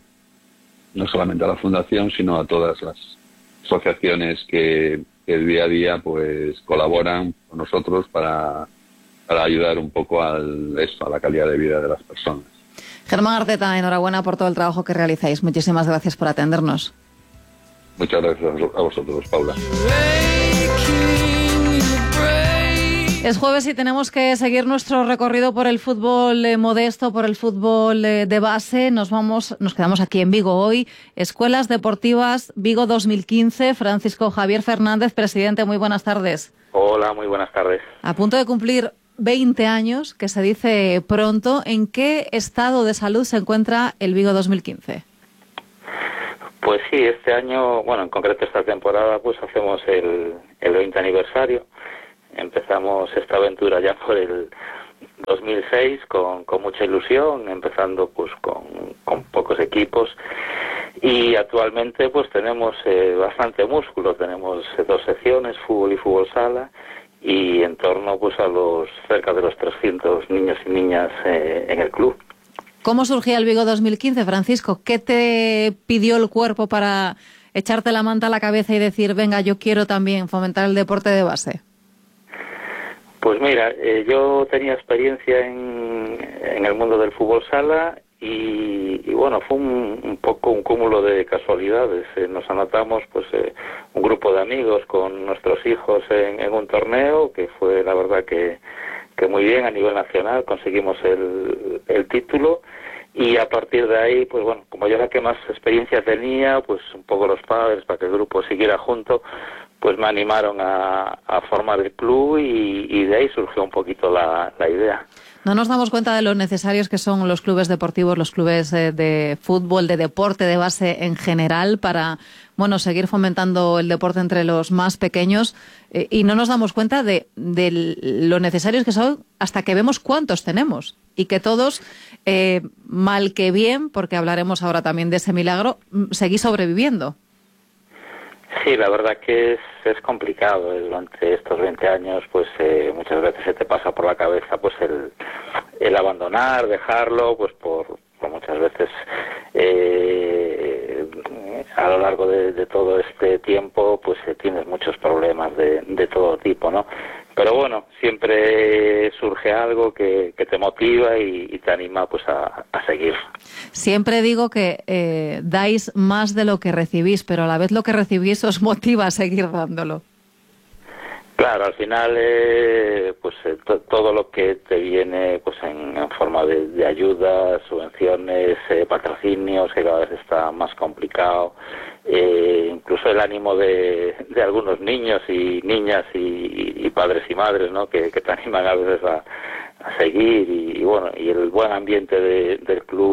no solamente a la Fundación, sino a todas las asociaciones que, que día a día pues colaboran con nosotros para... para ayudar un poco al, esto, a la calidad de vida de las personas. Germán Arteta, enhorabuena por todo el trabajo que realizáis. Muchísimas gracias por atendernos. Muchas gracias a vosotros, Paula. Es jueves y tenemos que seguir nuestro recorrido por el fútbol eh, modesto, por el fútbol eh, de base. Nos vamos, nos quedamos aquí en Vigo hoy. Escuelas Deportivas Vigo dos mil quince. Francisco Javier Fernández, presidente, muy buenas tardes. Hola, muy buenas tardes. A punto de cumplir veinte años, que se dice pronto. ¿En qué estado de salud se encuentra el Vigo dos mil quince? Pues sí, este año, bueno, en concreto esta temporada, pues hacemos el, el veinte aniversario. Empezamos esta aventura ya por el dos mil seis con, con mucha ilusión, empezando pues con, con pocos equipos, y actualmente pues tenemos eh, bastante músculo. Tenemos eh, dos secciones, fútbol y fútbol sala, y en torno pues a los cerca de los trescientos niños y niñas eh, en el club. ¿Cómo surgía el Vigo dos mil quince, Francisco? ¿Qué te pidió el cuerpo para echarte la manta a la cabeza y decir, venga, yo quiero también fomentar el deporte de base? Pues mira, eh, yo tenía experiencia en, en el mundo del fútbol sala y, y bueno, fue un, un poco un cúmulo de casualidades. Eh, nos anotamos pues eh, un grupo de amigos con nuestros hijos en, en un torneo que fue la verdad que, que muy bien a nivel nacional, conseguimos el, el título, y a partir de ahí, pues bueno, como yo era que más experiencia tenía, pues un poco los padres para que el grupo siguiera junto, pues me animaron a, a formar el club, y, y de ahí surgió un poquito la, la idea. No nos damos cuenta de lo necesarios que son los clubes deportivos, los clubes de, de fútbol, de deporte de base en general, para bueno seguir fomentando el deporte entre los más pequeños, eh, y no nos damos cuenta de, de lo necesarios que son hasta que vemos cuántos tenemos, y que todos, eh, mal que bien, porque hablaremos ahora también de ese milagro, seguís sobreviviendo. Sí, la verdad que es, es complicado. Durante estos veinte años, pues eh, muchas veces se te pasa por la cabeza pues el, el abandonar, dejarlo, pues por, por muchas veces eh, a lo largo de, de todo este tiempo, pues eh, tienes muchos problemas de, de todo tipo, ¿no? Pero bueno, siempre surge algo que, que te motiva y, y te anima pues a, a seguir. Siempre digo que eh, dais más de lo que recibís, pero a la vez lo que recibís os motiva a seguir dándolo. Claro, al final eh, pues eh, to, todo lo que te viene pues en, en forma de, de ayudas, subvenciones, eh, patrocinios, que cada vez está más complicado, eh, incluso el ánimo de, de algunos niños y niñas y, y padres y madres, ¿no? que, que te animan a veces a, a seguir, y, y bueno, y el buen ambiente de, del club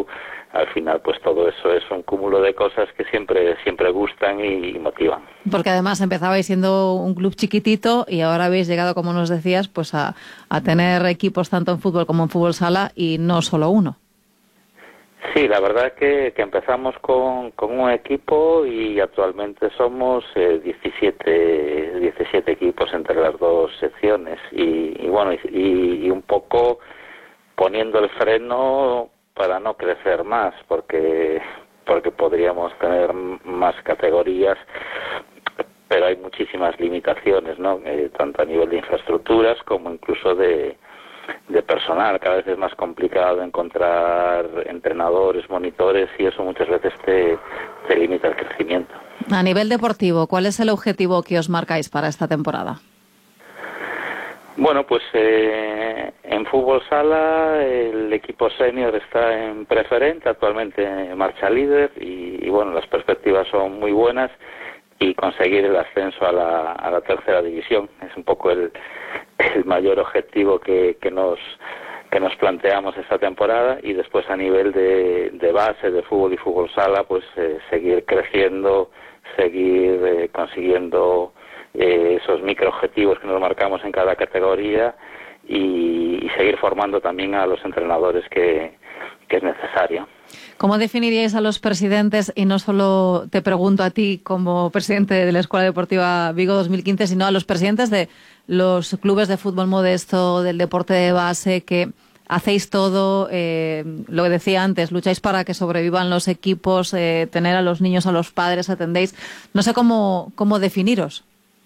al final pues todo eso es un cúmulo de cosas que siempre siempre gustan y, y motivan. Porque además empezabais siendo un club chiquitito y ahora habéis llegado, como nos decías, pues a, a tener equipos tanto en fútbol como en fútbol sala y no solo uno. Sí, la verdad que, que empezamos con, con un equipo y actualmente somos eh, diecisiete, diecisiete equipos entre las dos secciones y, y bueno, y, y un poco poniendo el freno para no crecer más, porque porque podríamos tener más categorías, pero hay muchísimas limitaciones, ¿no? Eh, tanto a nivel de infraestructuras como incluso de de personal. Cada vez es más complicado encontrar entrenadores, monitores, y eso muchas veces te, te limita el crecimiento. A nivel deportivo, ¿cuál es el objetivo que os marcáis para esta temporada? Bueno, pues eh, en fútbol sala el equipo senior está en preferente, actualmente marcha líder y, y bueno, las perspectivas son muy buenas, y conseguir el ascenso a la, a la tercera división es un poco el, el mayor objetivo que, que nos que nos planteamos esta temporada. Y después a nivel de, de base de fútbol y fútbol sala, pues eh, seguir creciendo, seguir eh, consiguiendo eh, esos microobjetivos que nos marcamos en cada categoría y, y seguir formando también a los entrenadores que, que es necesario. ¿Cómo definiríais a los presidentes, y no solo te pregunto a ti como presidente de la Escuela Deportiva Vigo dos mil quince, sino a los presidentes de los clubes de fútbol modesto, del deporte de base, que hacéis todo, eh, lo que decía antes, lucháis para que sobrevivan los equipos, eh, tener a los niños, a los padres, atendéis? No sé cómo, cómo definiros.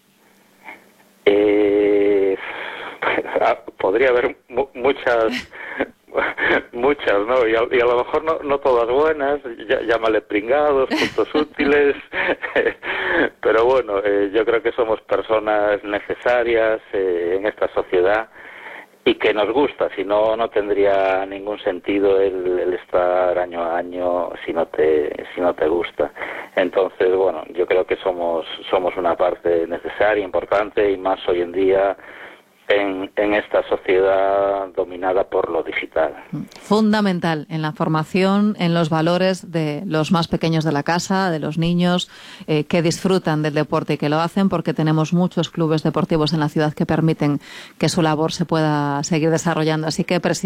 Eh, podría haber mu- muchas... Muchas, ¿no? Y a, y a lo mejor no, no todas buenas, ya, llámale pringados, puntos útiles, pero bueno, eh, yo creo que somos personas necesarias eh, en esta sociedad y que nos gusta, si no, no tendría ningún sentido el, el estar año a año si no te si no te gusta. Entonces, bueno, yo creo que somos somos una parte necesaria, importante, y más hoy en día En, en esta sociedad dominada por lo digital. Fundamental en la formación, en los valores de los más pequeños de la casa, de los niños eh, que disfrutan del deporte y que lo hacen, porque tenemos muchos clubes deportivos en la ciudad que permiten que su labor se pueda seguir desarrollando. Así que, presidente,